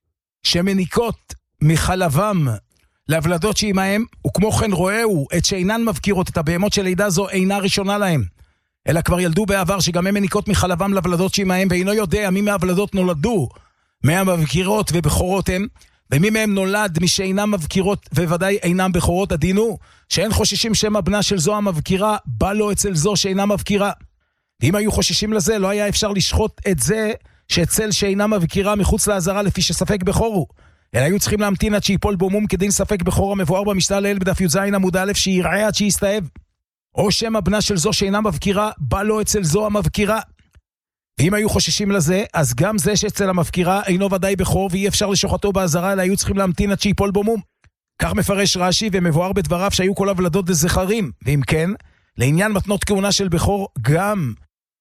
שמניקות מחלבם להולדות שעימהם, וכמו כן רואהו את שאינן מבקירות את הבהמות של לידה זו אינה ראשונה להם, אלא כבר ילדו בעבר שגם הם מניקות מחלבם להולדות שעימהם, ואינו יודע מי מהוולדות נולדו מהמבקירות ובכורותיהם, ומי מהם נולד משאינם מבקירות וודאי אינם בכורות. הדינו שאין חוששים שמא בנה של זו המבקירה בא לו אצל זו שאינה מבקירה. ואם היו חוששים לזה לא היה אפשר לשחוט את זה שאצל שאינה מבקירה מחוץ לעזרה לפי שספק בכור הוא, אלא היו צריכים להמתין עד שיפול בו מום כדין ספק בכור המבואר במשנה לעיל בדף י"ז עמוד א' שיראה עד שיסתאב. או שמא בנה של זו שאינה מבקירה בא לו אצל זו המבקירה. ואם היו חוששים לזה, אז גם זה שאצל המבקירה אינו ודאי בכור ואי אפשר לשוחטו בעזרה, אלא היו צריכים להמתין עד שיפול בו מום. כך מפרש רש"י ומבואר בדבריו שהיו כל הוולדות לזכרים. ואם כן, לעניין מתנות כהונה של בכור, גם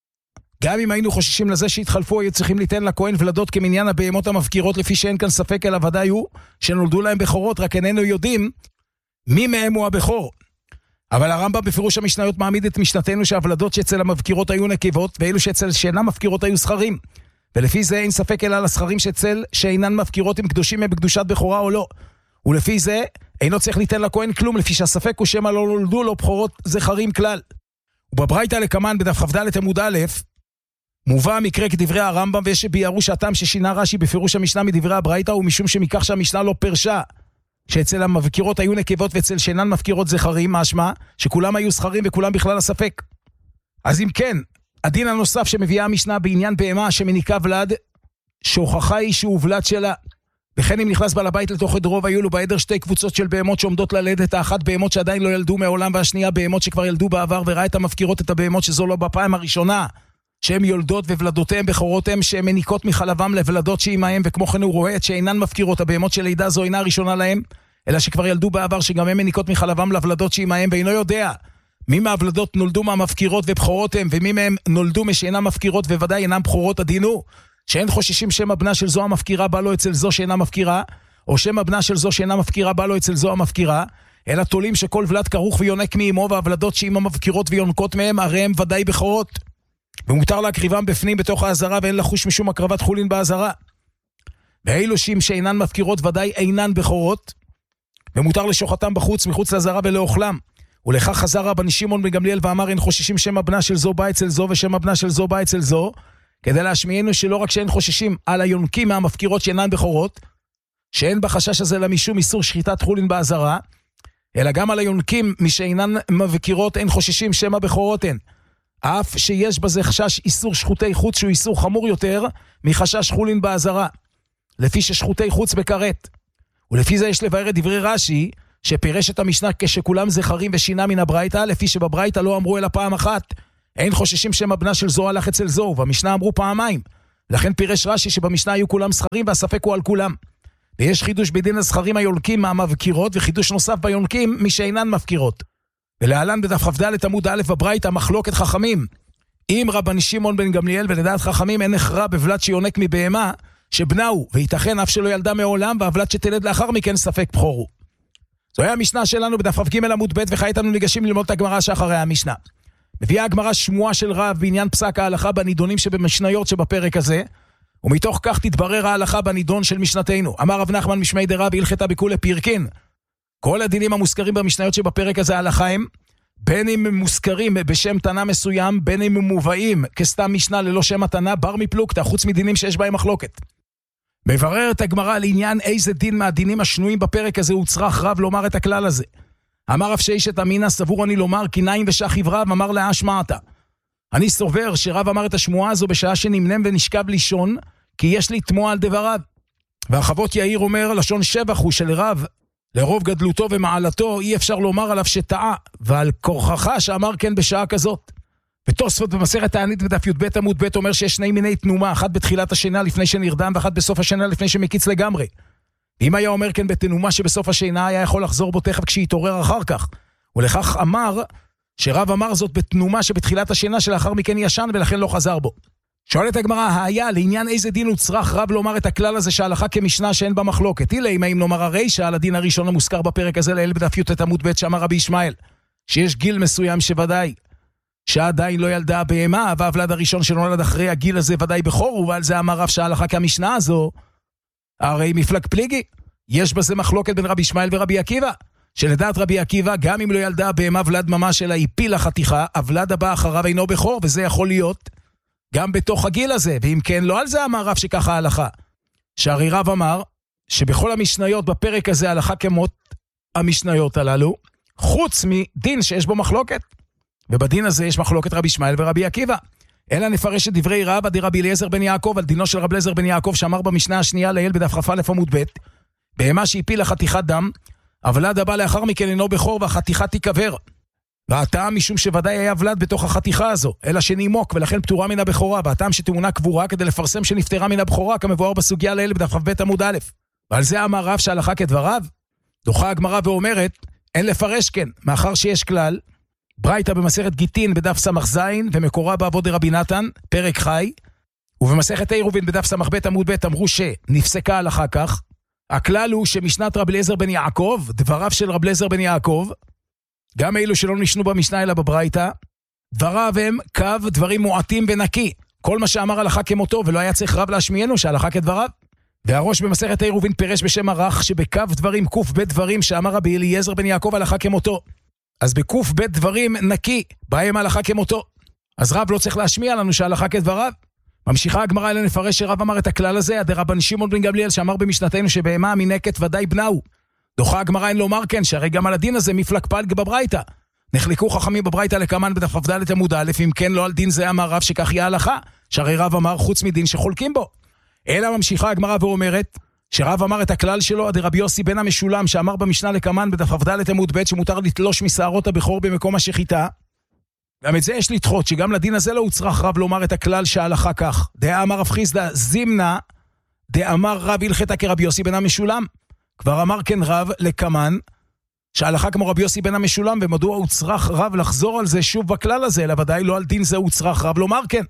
גם אם היינו חוששים לזה שהתחלפו, היו צריכים ליתן לכהן ולדות כמניין הבהמות המבקירות, לפי שאין כאן ספק אלא ודאי הוא שנולדו להם בכורות, רק איננו יודעים מי מהם הוא הבכור. אבל הרמב"ם בפירוש המשניות מעמיד את משנתנו שהוולדות שאצל המבקירות היו נקבות, ואלו שאצל שאינן מבקירות היו זכרים. ולפי זה אין ספק אלא לזכרים שאצל שאינן מבקירות הם קדושים הם בקדושת בכורה או לא. ולפי זה אינו צריך ליתן לכהן כלום, לפי שהספק הוא שמא לא נולדו לו בכורות זכרים כלל. ובברייתא לקמן בדף כ"ד עמוד א' מובא המקרה כדברי הרמב"ם, ויש שביארו שהטעם ששינה רש"י בפירוש המשנה מדברי הברייתא הוא משום שמכך שהמשנה לא פרשה שאצל המבקירות היו נקבות ואצל שאינן מבקירות זכרים, משמע שכולם היו זכרים וכולם בכלל הספק. אז אם כן, הדין הנוסף שמביאה המשנה בעניין בהמה שמניקה ולד, שהוכחה היא שהוא ולד שלה. וכן אם נכנס בעל הבית לתוך עדרו והיו לו בעדר שתי קבוצות של בהמות שעומדות ללדת, האחת בהמות שעדיין לא ילדו מעולם והשנייה בהמות שכבר ילדו בעבר, וראה את המבקירות את הבהמות שזו לא בפעם הראשונה שהן יולדות וולדותיהם בכורותיהם שהן מניקות מחלבם לוולדות שעימהם, וכמו כן הוא רואה את שאינן מבקירות הבהמות של לידה זו אינה ראשונה להם, אלא שכבר ילדו בעבר שגם הם מניקות מחלבם לוולדות שעימהם, ואינו יודע מי מהוולדות נולדו מהמבקירות ובכורותיהם ומי מהם נולדו משאינם מבקירות וודאי אינם בכורות. הדינו שאין חוששים שמא בנה של זו המבקירה בא לו אצל זו שאינה מבקירה, או שמא בנה של זו שאינה מבקירה בא לו אצל זו המבקירה, אלא תולים שכל ולד כרוך ויונק מאמו, והוולדות שעם המבקירות ויונקות מהם הרי הם ודאי בכורות, ומותר להקריבם בפנים בתוך העזרה, ואין לחוש משום הקרבת חולין בעזרה. ואילו שים שאינן מבקירות ודאי אינן בכורות, ומותר לשוחתם בחוץ מחוץ לעזרה ולאוכלם. ולכך חזר רבן שמעון בן גמליאל ואמר אין חוששים שמא בנה של זו בא אצל זו ושמא בנה של זו בא אצל זו, כדי להשמיענו שלא רק שאין חוששים על היונקים מהמבקירות שאינן בכורות, שאין בחשש הזה למשום איסור שחיטת חולין בעזרה, אלא גם על היונקים משאינן מבקירות אין חוששים שמא בכורות הן. אף שיש בזה חשש איסור שחוטי חוץ שהוא איסור חמור יותר מחשש חולין בעזרה, לפי ששחוטי חוץ בקרת. ולפי זה יש לבאר את דברי רש"י, שפירש את המשנה כשכולם זכרים ושינה מן הברייתא, לפי שבברייתא לא אמרו אלא פעם אחת, אין חוששים שם הבנה של זו הלך אצל זו, והמשנה אמרו פעמיים. לכן פירש רש"י שבמשנה היו כולם זכרים והספק הוא על כולם. ויש חידוש בדין הזכרים היונקים מהמבקירות, וחידוש נוסף ביונקים מי שאינן מפקירות. ולהלן בדף כ"ד עמוד א' בברייתא מחלוקת חכמים. אם רבן שמעון בן גמליאל ולדעת חכמים אין הכרע בבלת שיונק מבהמה, שבנהו, וייתכן אף שלא ילדה מעולם, והבלת שתלד לאחר מכן ספק בחורו. זו היה המשנה שלנו בדף כ"ג עמוד ב', וכעת אנו ניגשים ללמוד את הגמרא שאחרי המשנה. מביאה הגמרא שמועה של רב בעניין פסק ההלכה בנידונים שבמשניות שבפרק הזה, ומתוך כך תתברר ההלכה בנידון של משנתנו. אמר רב נחמן משמי דרב הלכתה בכולי פירקין. כל הדינים המוזכרים במשניות שבפרק הזה ההלכה הם, בין אם הם מוזכרים בשם תנא מסוים, בין אם הם מובאים כסתם משנה ללא שם התנא, בר מפלוגתא, חוץ מדינים שיש בהם מחלוקת. מבררת הגמרא לעניין איזה דין מהדינים השנויים בפרק הזה הוא צריך רב לומר את הכלל הזה. אמר רב ששת אמינא סבור אני לומר כי נעים ושכיב רב, אמר לה שמעתה. אני סובר שרב אמר את השמועה הזו בשעה שנמנם ונשכב לישון, כי יש לי תמוה על דבריו. והרחבות יאיר אומר לשון שבח הוא של רב, לרוב גדלותו ומעלתו אי אפשר לומר עליו שטעה, ועל כורחך שאמר כן בשעה כזאת. ותוספות במסכת תענית בדף י"ב עמוד ב' אומר שיש שני מיני תנומה, אחת בתחילת השינה לפני שנרדם, ואחת בסוף השינה לפני שמקיץ לגמרי. ואם היה אומר כן בתנומה שבסוף השינה, היה יכול לחזור בו תכף כשיתעורר אחר כך. ולכך אמר שרב אמר זאת בתנומה שבתחילת השינה שלאחר מכן ישן ולכן לא חזר בו. שואלת הגמרא, היה לעניין איזה דין הוא צריך רב לומר את הכלל הזה שההלכה כמשנה שאין בה מחלוקת? אילה אם נאמר הרישא על הדין הראשון המוזכר בפרק הזה לאל בדף י"ט עמוד ב' שאמר רבי ישמעאל, שיש גיל מסוים שוודאי שעדיין לא ילדה בהמה, והוולד הראשון שנולד אחרי הגיל הזה ודאי בכור, ועל זה אמר רב שההלכה כמשנה הזו, הרי מפלג פליגי, יש בזה מחלוקת בין רבי ישמעאל ורבי עקיבא, שלדעת רבי עקיבא, גם אם לא ילדה בהמה ולד ממש אלא הפילה חתיכה, הוולד הבא אחריו אינו בכור, וזה יכול להיות גם בתוך הגיל הזה, ואם כן, לא על זה אמר רב שככה ההלכה. שהרי רב אמר, שבכל המשניות בפרק הזה, ההלכה כמות המשניות הללו, חוץ מדין שיש בו מחלוקת. ובדין הזה יש מחלוקת רבי ישמעאל ורבי עקיבא. אלא נפרש את דברי רבא דרבי אליעזר בן יעקב, על דינו של רבי אליעזר בן יעקב, שאמר במשנה השנייה לעיל בדף כ"א עמוד ב', בהמה שהפילה חתיכת דם, הוולד הבא לאחר מכן אינו בכור והחתיכה תיקבר. והטעם משום שוודאי היה ולד בתוך החתיכה הזו, אלא שנימוק ולכן פטורה מן הבכורה, והטעם שתמונה קבורה כדי לפרסם שנפטרה מן הבכורה, כמבואר בסוגיה לעיל בדף כ"ב עמוד א'. ועל זה אמר רב שההלכה כדבריו. דוחה הגמרא ואומרת, אין לפרש כן, מאחר שיש כלל, ברייתא במסכת גיטין בדף סמך זין, ומקורה בעבוד רבי נתן, פרק חי, ובמסכת עירובין בדף סמך ב' עמוד ב' אמרו שנפסקה הלכה כך. הכלל הוא שמשנת רבי אליעזר בן יעקב, דבריו של רבי אליעזר בן יעקב, גם אלו שלא נשנו במשנה אלא בברייתא, דבריו הם קו דברים מועטים ונקי, כל מה שאמר הלכה כמותו, ולא היה צריך רב להשמיענו שההלכה כדבריו. והראש במסכת עירובין פירש בשם ערך שבקו דברים קוף בית דברים שאמר רבי אליעזר בן יעקב הלכה כמותו. אז בקוף בית דברים נקי, בהם הלכה כמותו. אז רב לא צריך להשמיע לנו שההלכה כדבריו. ממשיכה הגמרא אלא נפרש שרב אמר את הכלל הזה, עד רבן שמעון בן גמליאל שאמר במשנתנו שבהמה מינקת ודאי בנהו. דוחה הגמרא אין לומר כן, שהרי גם על הדין הזה מפלג פלג בברייתא. נחלקו חכמים בברייתא לקמן בדף כ"ד עמוד א', אם כן לא על דין זה אמר רב שכך יהיה הלכה, שהרי רב אמר חוץ מדין שחולקים בו. אלא ממשיכה הגמרא ואומרת, שרב אמר את הכלל שלו, עד רבי יוסי בן המשולם שאמר במשנה לקמן בדף כ"ד עמוד ב' שמותר לתלוש משערות הבכור במקום השחיטה. גם את זה יש לדחות, שגם לדין הזה לא הוצרך רב לומר את הכלל שההלכה כך. דעה אמר רב חיסדא זימנה, דאמר רב הלכתה כרבי יוסי בן המשולם. כבר אמר כן רב לקמן, שההלכה כמו רבי יוסי בן המשולם, ומדוע הוצרך רב לחזור על זה שוב בכלל הזה, אלא ודאי לא על דין זה הוצרך רב לומר כן.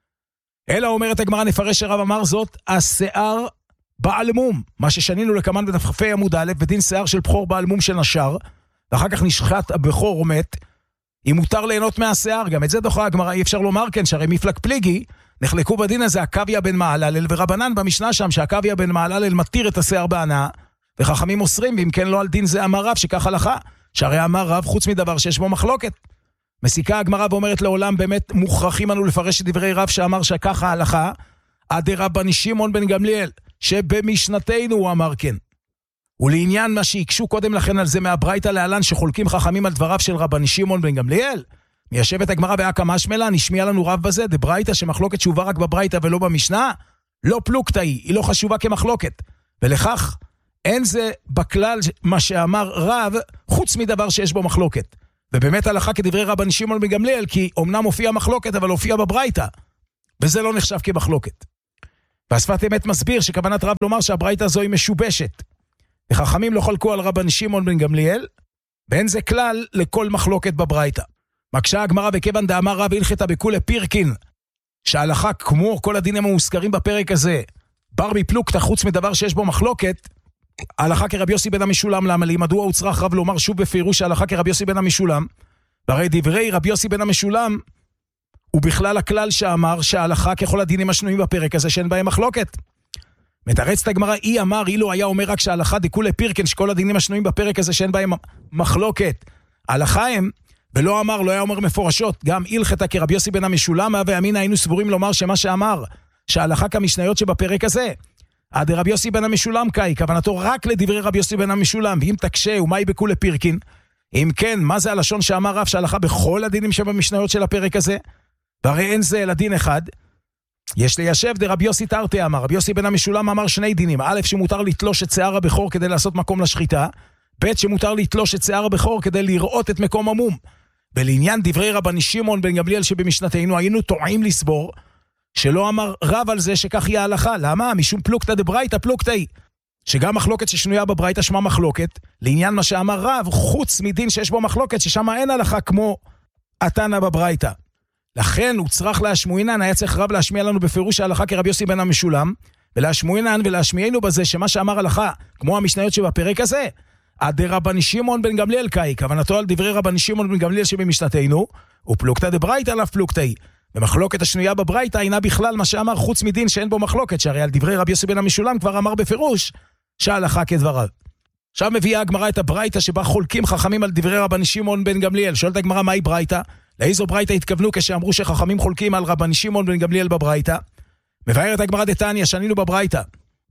אלא אומרת הגמרא נפרש שרב אמר זאת, השיער בעל מום, מה ששנינו לקמן בדף כ"ה עמוד א', ודין שיער של בכור בעל מום שנשר, ואחר כך נשחט הבכור ומת, אם מותר ליהנות מהשיער, גם את זה דוחה הגמרא, אי אפשר לומר כן, שהרי מפלג פליגי, נחלקו בדין הזה עקביה בן מעללל, ורבנן במשנה שם שעקביה בן מעללל מתיר את השיער בהנאה, וחכמים אוסרים, ואם כן לא על דין זה אמר רב שכך הלכה, שהרי אמר רב חוץ מדבר שיש בו מחלוקת. מסיקה הגמרא ואומרת לעולם באמת מוכרחים אנו לפרש את דברי רב שאמר שככה הלכה, עד רבן שמעון בן גמליאל, שבמשנתנו הוא אמר כן. ולעניין מה שיקשו קודם לכן על זה מהברייתא להלן שחולקים חכמים על דבריו של רבן שמעון בן גמליאל, מיישבת הגמרא באקא משמע, נשמיע לנו רב בזה, דברייתא שמחלוקת שהובא רק בברייתא ולא במשנה, לא פלוגתא היא, היא לא חשובה כמחלוקת. ולכך אין זה בכלל מה שאמר רב, חוץ מדבר שיש בו מחלוקת. ובאמת הלכה כדברי רבן שמעון בן גמליאל, כי אומנם הופיע מחלוקת, אבל הופיע בברייתא. וזה לא נחשב כמחלוקת. והשפת אמת מסביר שכוונת רב לומר שהברייתא הזו היא משובשת. וחכמים לא חלקו על רבן שמעון בן גמליאל, ואין זה כלל לכל מחלוקת בברייתא. מקשה הגמרא וכיוון דאמר רב הלכתא בכולי פירקין, שההלכה כמו כל הדינים המוזכרים בפרק הזה, בר מפלוגתא חוץ מדבר שיש בו מחלוקת, ההלכה כרבי יוסי בן המשולם, למה לי? מדוע הוא צריך רב לומר שוב בפירוש שההלכה כרבי יוסי בן המשולם? והרי דברי רבי יוסי בן המשולם, הוא בכלל הכלל שאמר שההלכה ככל הדינים השנויים בפרק הזה שאין בהם מחלוקת. מתרצת הגמרא, אי אמר, אילו היה אומר רק שההלכה דכולי פירקין, שכל הדינים השנויים בפרק הזה שאין בהם מחלוקת, ההלכה הם, ולא אמר, לא היה אומר מפורשות, גם הלכתא כרבי יוסי בן המשולם, ואמינא היינו סבורים לומר שמה שאמר, שההלכה כמשניות שבפרק הזה, עד רבי יוסי בן המשולם קאי, כוונתו רק לדברי רבי יוסי בן המשולם, ואם תקשה, ומאי בכולי פירקין, אם כן, מה זה הלשון שאמר רב שההלכה בכל הדינים שבמשניות של הפרק הזה? והרי אין זה אלא דין אחד. יש ליישב דרבי יוסי תרתי אמר, רבי יוסי בן המשולם אמר שני דינים, א' שמותר לתלוש את שיער הבכור כדי לעשות מקום לשחיטה, ב' שמותר לתלוש את שיער הבכור כדי לראות את מקום המום. ולעניין דברי רבן שמעון בן גמליאל שבמשנתנו היינו טועים לסבור, שלא אמר רב על זה שכך היא ההלכה. למה? משום פלוגתא דברייתא פלוגתא היא. שגם מחלוקת ששנויה בברייתא שמה מחלוקת, לעניין מה שאמר רב, חוץ מדין שיש בו מחלוקת, ששם אין הלכה כמו התנא בברייתא. לכן הוא צריך להשמועינן, היה צריך רב להשמיע לנו בפירוש ההלכה כרבי יוסי בן המשולם, ולהשמועינן ולהשמיענו בזה שמה שאמר הלכה, כמו המשניות שבפרק הזה, עד רבן שמעון בן גמליאל קאי, כוונתו על דברי רבן שמעון בן גמליאל שבמשנתנו, ופלוגתא דברייתא עליו פלוגתא היא. ומחלוקת השנויה בברייתא אינה בכלל מה שאמר חוץ מדין שאין בו מחלוקת, שהרי על דברי רבי יוסי בן המשולם כבר אמר בפירוש שההלכה כדבריו. עכשיו מביאה הגמרא את הברייתא שבה חולקים חכמים על דברי רבן שמעון בן גמליאל. שואלת הגמרא מהי ברייתא? לאיזו ברייתא התכוונו כשאמרו שחכמים חולקים על רבן שמעון בן גמליאל בברייתא? מבארת הגמרא דתניא שנינו בברייתא.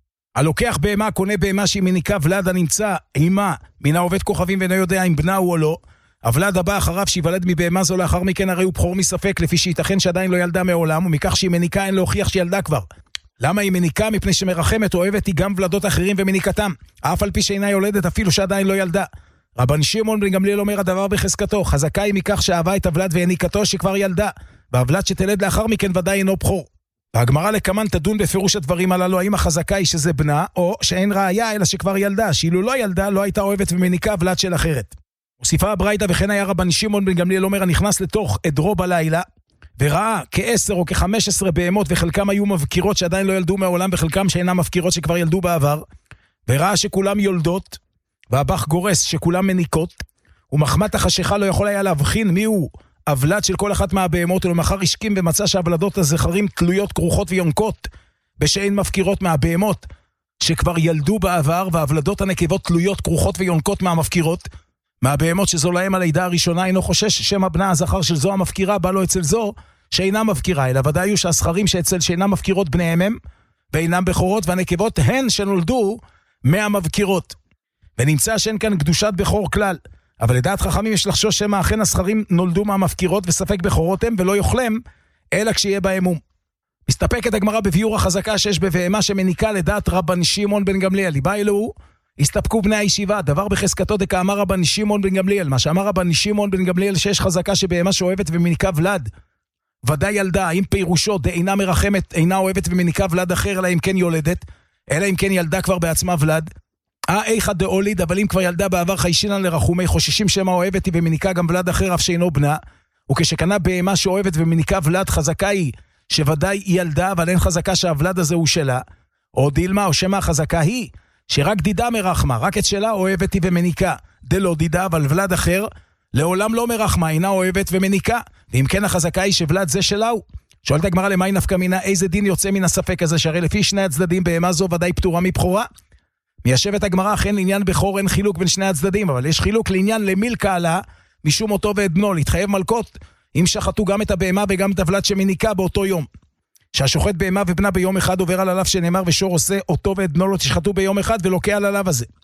הלוקח בהמה קונה בהמה שהיא מניקה ולד הנמצא עימה מן העובד כוכבים ואינו יודע אם בנה הוא או לא. הוולד הבא אחריו שיוולד מבהמה זו לאחר מכן הרי הוא בחור מספק, לפי שייתכן שעדיין לא ילדה מעולם, ומכך שהיא מניקה אין להוכיח שילדה כבר. למה היא מניקה? מפני שמרחמת אוהבת היא גם ולדות אחרים ומניקתם, אף על פי שאינה יולדת אפילו שעדיין לא ילדה. רבן שמעון בן גמליאל אומר הדבר בחזקתו, חזקה היא מכך שאהבה את הוולד והניקתו שכבר ילדה, והוולד שתלד לאחר מכן ודאי אינו בחור. והגמרא לקמן תדון בפירוש הדברים הללו, האם החזקה היא שזה בנה, או שאין ראיה אלא שכבר ילדה, שאילו לא ילדה לא הייתה אוהבת ומניקה ולד של אחרת. הוסיפה הברייתא וכן היה רבן שמעון בן גמליאל אומר הנכנס לתוך עדרו בלילה וראה כעשר או כחמש עשרה בהמות וחלקם היו מבקירות שעדיין לא ילדו מעולם וחלקם שאינם מבקירות שכבר ילדו בעבר, וראה שכולם יולדות והבח גורס שכולם מניקות, ומחמת החשיכה לא יכול היה להבחין מיהו הוולד של כל אחת מהבהמות, ולמחר השכים ומצא שהוולדות הזכרים תלויות כרוכות ויונקות בשאין מבקירות מהבהמות שכבר ילדו בעבר, והוולדות הנקבות תלויות כרוכות ויונקות מהמבקירות מהבהמות שזו להם הלידה הראשונה, אינו חושש שם הבנה הזכר של זו המפקירה בא לו אצל זו שאינה מפקירה, אלא ודאי הוא שהזכרים שאצל שאינם מפקירות בניהם הם ואינם בכורות, והנקבות הן שנולדו מהמבקירות. ונמצא שאין כאן קדושת בכור כלל, אבל לדעת חכמים יש לחשוש שמה אכן הזכרים נולדו מהמפקירות וספק בכורות הם ולא יאכלם אלא כשיהיה בהם מום. מסתפקת הגמרא בביאור החזקה שיש בבהמה שמניקה לדעת רבן שמעון בן גמליאל. ליבה אלוהו הסתפקו בני הישיבה, דבר בחזקתו דקאמר רבן שמעון בן גמליאל. מה שאמר רבן שמעון בן גמליאל שיש חזקה שבהמה שאוהבת ומניקה ולד ודאי ילדה, האם פירושו דאינה מרחמת, אינה אוהבת ומניקה ולד אחר, אלא אם כן יולדת, אלא אם כן ילדה כבר בעצמה ולד. אה איכא דאוליד, אבל אם כבר ילדה בעבר חיישינן לרחומי, חוששים שמה אוהבת היא ומניקה גם ולד אחר אף שאינו בנה, וכשקנה בהמה שאוהבת ומניקה ולד, חזקה היא שוודאי היא ילדה, אבל אין חזקה שהוולד הזה הוא שלה. או דילמה, או שמה החזקה היא שרק דידה מרחמה, רק את שלה אוהבת היא ומניקה, דלא דידה, אבל ולד אחר לעולם לא מרחמה, אינה אוהבת ומניקה, ואם כן החזקה היא שוולד זה שלה הוא. שואלת הגמרא למאי נפקא מינה, איזה דין יוצא מן הספק הזה, שהרי לפי שני הצדדים בהמה זו ודאי פטורה מבכורה. מיישבת הגמרא, אכן לעניין בכור אין חילוק בין שני הצדדים, אבל יש חילוק לעניין למילקה עלה משום אותו ואת בנו, להתחייב מלכות אם שחטו גם את הבהמה וגם את הוולד שמניקה באותו יום. שהשוחט בהמה ובנה ביום אחד עובר על עליו שנאמר ושור עושה אותו ואת בנו לא תשחטו ביום אחד ולוקה על עליו הזה.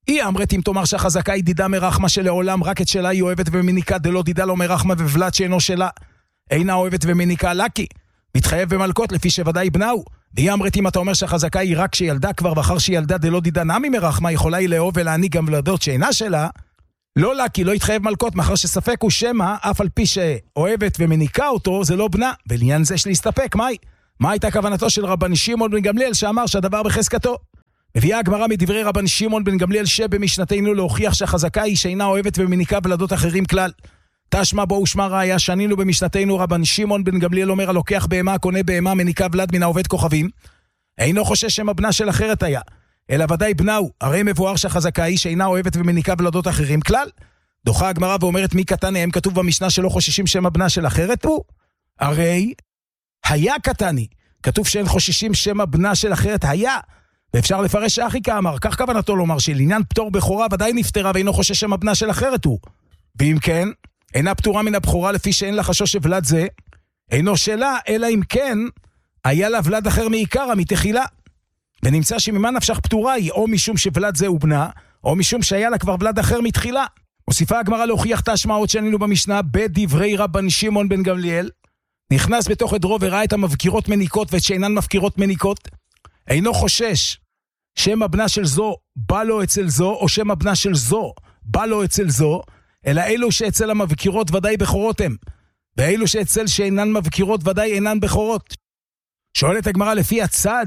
היא אמרת אם תאמר שהחזקה היא דידה מרחמה שלעולם, רק את שלה היא אוהבת ומניקה, דלא דידה לא מרחמה ובלת שאינו שלה. אינה אוהבת ומניקה לקי, מתחייב במלכות לפי שוודאי בנאו. והיא אמרת אם אתה אומר שהחזקה היא רק שילדה כבר, ואחר שילדה דלא דידה נמי מרחמה, יכולה היא לאהוב ולהניק גם ולדות שאינה שלה, לא לקי, לא יתחייב מלכות, מאחר שספק הוא שמה, אף על פי שאוהבת ומניקה אותו, זה לא בנה. בעניין זה שלהסתפק, מהי? מה הייתה כוונתו של רבן שמעון בן גמליאל שאמר שהדבר בחזקתו? מביאה הגמרא מדברי רבן שמעון בן גמליאל שבמשנתנו להוכיח שהחזקה היא שאינה אוהבת ומניקה ולדות אחרים כלל. תשמע בו ושמע ראיה שענינו במשנתנו רבן שמעון בן גמליאל אומר הלוקח בהמה, קונה בהמה, מניקה ולד מן העובד כוכבים. אינו חושש שמה בנה של אחרת היה, אלא ודאי בנאו, הרי מבואר שהחזקה היא שאינה אוהבת ומניקה ולדות אחרים כלל. דוחה הגמרא ואומרת מי קטני, הם כתוב במשנה שלא חוששים שמה בנה של אחרת הוא. הרי היה קטני, כתוב שאין חוששים שמה בנה של אחרת היה. ואפשר לפרש שאחי כאמר, כך כוונתו לומר שלעניין פטור בכורה ודאי נפטרה ואינו חושש שמה בנה של אחרת הוא. ואם כן, אינה פטורה מן הבכורה לפי שאין לה חשוש שבלד זה, אינו שלה, אלא אם כן, היה לה ולד אחר מעיקרה, מתחילה. ונמצא שממה נפשך פטורה היא, או משום שבלד זה הוא בנה, או משום שהיה לה כבר ולד אחר מתחילה. מוסיפה הגמרא להוכיח תשמע עוד שענינו במשנה, בדברי רבן שמעון בן גמליאל, נכנס בתוך עדרו וראה את המבקירות מניקות ואת שאינן מבקירות מניקות, אינו חושש שם הבנה של זו בא לו אצל זו, או שם הבנה של זו בא לו אצל זו, אלא אלו שאצל המבקירות ודאי בכורות הם, ואלו שאצל שאינן מבקירות ודאי אינן בכורות. שואלת הגמרא לפי הצד,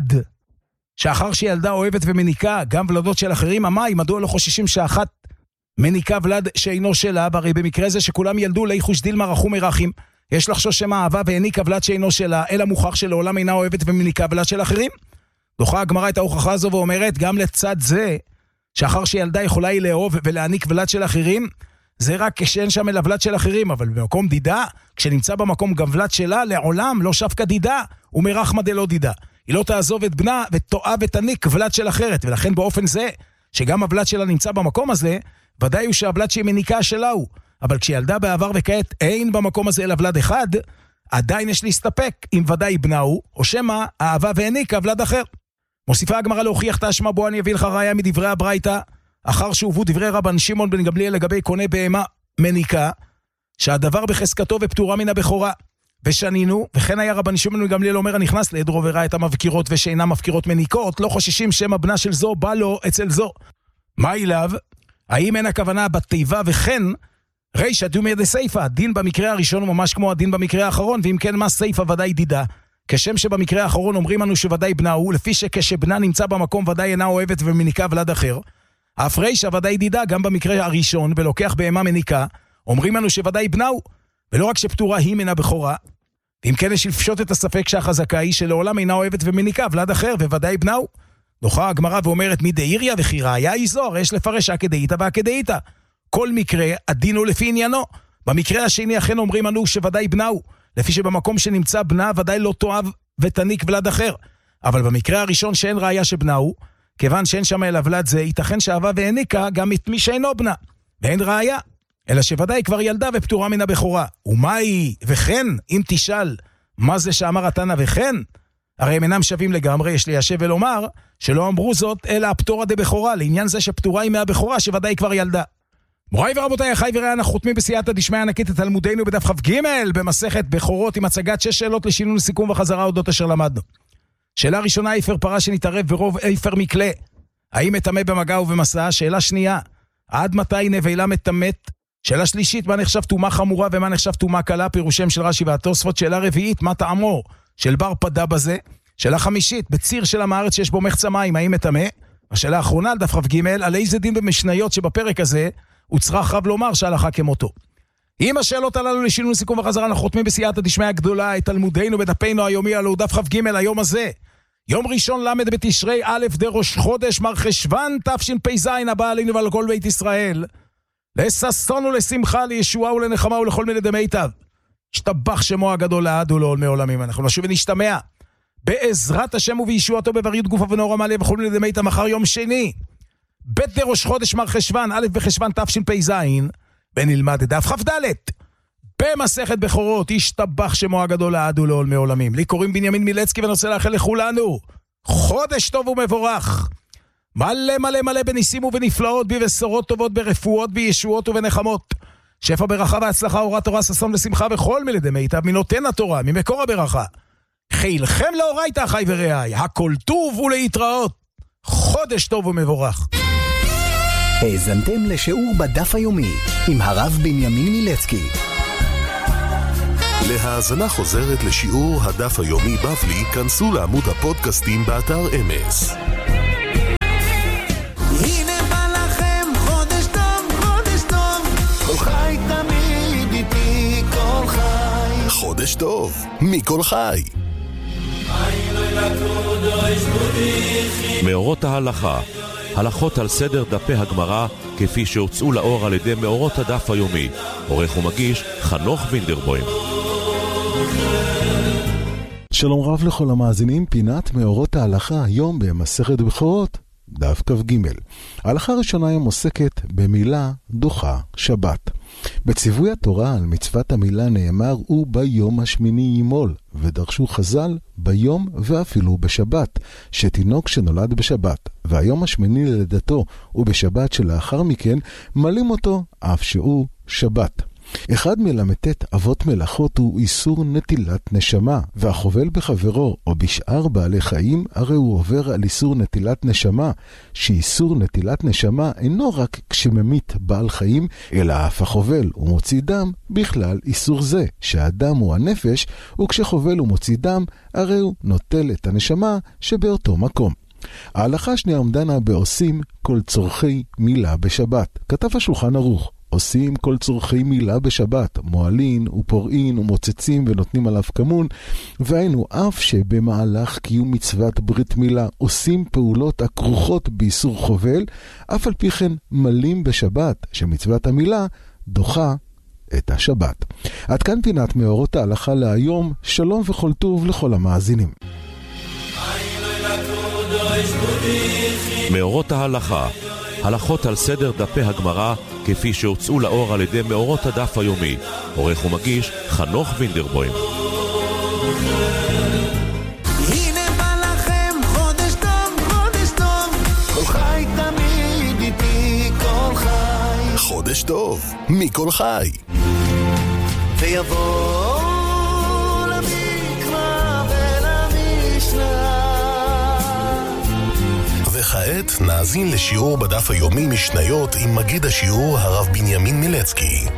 שאחר שילדה אוהבת ומניקה גם ולדות של אחרים, המים, מדוע לא חוששים שאחת מניקה ולד שאינו שלה, והרי במקרה זה שכולם ילדו ליחוש דילמה רחום מרחים, יש לחשוש שמה אהבה והניקה ולד שאינו שלה, אלא מוכח שלעולם אינה אוהבת ומניקה ולד של אחרים. דוחה הגמרא את ההוכחה הזו ואומרת, גם לצד זה, שאחר שילדה יכולה היא לאהוב ולהניק ולד של אחרים, זה רק כשאין שם אל הוולד של אחרים, אבל במקום דידה, כשנמצא במקום גם ולד שלה, לעולם לא שפקה דידה, ומרחמה דלא דידה. היא לא תעזוב את בנה ותועה ותניק ולד של אחרת, ולכן באופן זה, שגם הוולד שלה נמצא במקום הזה, ודאי הוא שהוולד שהיא מניקה שלה הוא. אבל כשילדה בעבר וכעת אין במקום הזה אל הוולד אחד, עדיין יש להסתפק אם ודאי בנה הוא, או שמה אהבה והניקה ולד אחר. מוסיפה הגמרא להוכיח תשמע בו אני אביא לך ראיה מדברי הברייתא, אחר שהובאו דברי רבן שמעון בן גמליאל לגבי קונה בהמה מניקה, שהדבר בחזקתו ופטורה מן הבכורה. ושנינו, וכן היה רבן שמעון בן גמליאל אומר הנכנס לעדרו וראה את המבקירות ושאינם מבקירות מניקות, לא חוששים שם הבנה של זו בא לו אצל זו. מה אליו? האם אין הכוונה בתיבה וכן, רישא דומיה דסייפא, הדין במקרה הראשון הוא ממש כמו הדין במקרה האחרון, ואם כן מה סייפא ודאי דידה. כשם שבמקרה האחרון אומרים לנו שוודאי בנה הוא, לפי שכשבנה נמצא במקום ודאי אינה אוהבת ומניקה ולד אחר. אף רישא ודאי דידה גם במקרה הראשון, ולוקח בהמה מניקה, אומרים לנו שוודאי בנה הוא, ולא רק שפטורה היא מן הבכורה, ואם כן יש לפשוט את הספק שהחזקה היא שלעולם אינה אוהבת ומניקה ולד אחר, וודאי בנה הוא. דוחה הגמרא ואומרת מי דאיריה וכי ראיה היא זו, הרי יש לפרש הכדאיתא והכדאיתא. כל מקרה הדין הוא לפי עניינו. במקרה השני אכן אומרים לנו שוודאי בנה הוא, לפי שבמקום שנמצא בנה ודאי לא תאהב ותניק ולד אחר. אבל במקרה הראשון שאין ראיה שבנה הוא, כיוון שאין שם אל הוולד זה, ייתכן שאהבה והניקה גם את מי שאינו בנה, ואין ראיה, אלא שוודאי כבר ילדה ופטורה מן הבכורה. ומה היא? וכן, אם תשאל, מה זה שאמר התנא וכן? הרי הם אינם שווים לגמרי, יש ליישב ולומר, שלא אמרו זאת, אלא הפטורה דבכורה, לעניין זה שפטורה היא מהבכורה, שוודאי כבר ילדה. מוריי ורבותיי, אחי ורעי, אנחנו חותמים בסייעתא דשמיא ענקית את תלמודנו בדף כ"ג במסכת בכורות עם הצגת שש שאלות לשינון סיכום וחזרה אודות אשר למדנו. שאלה ראשונה, איפר פרה שנתערב ברוב איפר מקלה, האם מטמא במגע ובמסע? שאלה שנייה, עד מתי נבלה מטמאת? שאלה שלישית, מה נחשב טומאה חמורה ומה נחשב טומאה קלה? פירושם של רש"י והתוספות. שאלה רביעית, מה טעמו של בר פדה בזה? שאלה חמישית, בציר של המארץ שיש בו מחצה מים, האם מטמא? השאלה האחרונה על דף כ"ג, על איזה דין במשניות שבפרק הזה הוא צריך רב לומר שהלכה כמותו. עם השאלות הללו לשינון סיכום וחזרה, אנחנו חותמים בסייעתא דשמיא הגדולה את תלמודנו בדפנו היומי, עלו דף כ"ג היום הזה. יום ראשון למד בתשרי א' דראש חודש מר חשוון תשפ"ז, הבא עלינו ועל כל בית ישראל, לששון ולשמחה, לישועה ולנחמה ולכל מיני דמיטב. השתבח שמו הגדול לעד ולעולמי עולמים. אנחנו נשוב ונשתמע בעזרת השם ובישועתו בבריות גופה ונאור עמליה וכל מיני דמיטב מחר יום שני בית דראש חודש מר חשוון א' בחשוון תשפ"ז, ונלמד את דף כ"ד במסכת בכורות. השתבח שמו הגדול לעד ולעולמי עולמים. לי קוראים בנימין מילצקי ואני רוצה לאחל לכולנו חודש טוב ומבורך. מלא מלא מלא בניסים ובנפלאות, בבשורות טובות, ברפואות, בישועות ובנחמות. שפע ברכה והצלחה, אורת תורה, ששון ושמחה בכל מלדי מיטב, מנותן התורה, ממקור הברכה. חילכם לאורייתא אחי ורעי, הכל טוב ולהתראות. חודש טוב ומבורך. האזנתם לשיעור בדף היומי עם הרב בנימין מילצקי. להאזנה חוזרת לשיעור הדף היומי בבלי, כנסו לעמוד הפודקאסטים באתר אמס. הנה בא לכם חודש טוב, חודש טוב, כל חי תמיד איתי, כל חי. חודש טוב, מכל חי. מאורות ההלכה, הלכות על סדר דפי הגמרא כפי שהוצאו לאור על ידי מאורות הדף היומי. עורך ומגיש חנוך וינדרבוים. שלום רב לכל המאזינים, פינת מאורות ההלכה היום במסכת בכורות, דף כ"ג. ההלכה הראשונה היום עוסקת במילה דוחה שבת. בציווי התורה על מצוות המילה נאמר וביום השמיני ימול, ודרשו חז"ל ביום ואפילו בשבת, שתינוק שנולד בשבת והיום השמיני ללידתו ובשבת שלאחר מכן מלים אותו אף שהוא שבת. אחד מלמדת אבות מלאכות הוא איסור נטילת נשמה, והחובל בחברו או בשאר בעלי חיים הרי הוא עובר על איסור נטילת נשמה, שאיסור נטילת נשמה אינו רק כשממית בעל חיים, אלא אף החובל ומוציא דם בכלל איסור זה, שהאדם הוא הנפש, וכשחובל ומוציא דם הרי הוא נוטל את הנשמה שבאותו מקום. ההלכה השנייה עומדנה בעושים כל צורכי מילה בשבת. כתב השולחן ערוך, עושים כל צורכי מילה בשבת, מועלין ופורעין ומוצצים ונותנים עליו כמון, והיינו אף שבמהלך קיום מצוות ברית מילה עושים פעולות הכרוכות באיסור חובל, אף על פי כן מלים בשבת, שמצוות המילה דוחה את השבת. עד כאן פינת מאורות ההלכה להיום, שלום וכל טוב לכל המאזינים. מאורות ההלכה, הלכות על סדר דפי הגמרא כפי שהוצאו לאור על ידי מאורות הדף היומי. עורך ומגיש חנוך וינדרבוים. הנה בא לכם חודש טוב, חודש טוב, כל חי תמיד איתי, כל חי. חודש טוב, מכל חי. ויבוא למקרא ולמשנה. וכעת נאזין לשיעור בדף היומי משניות עם מגיד השיעור הרב בנימין מילצקי.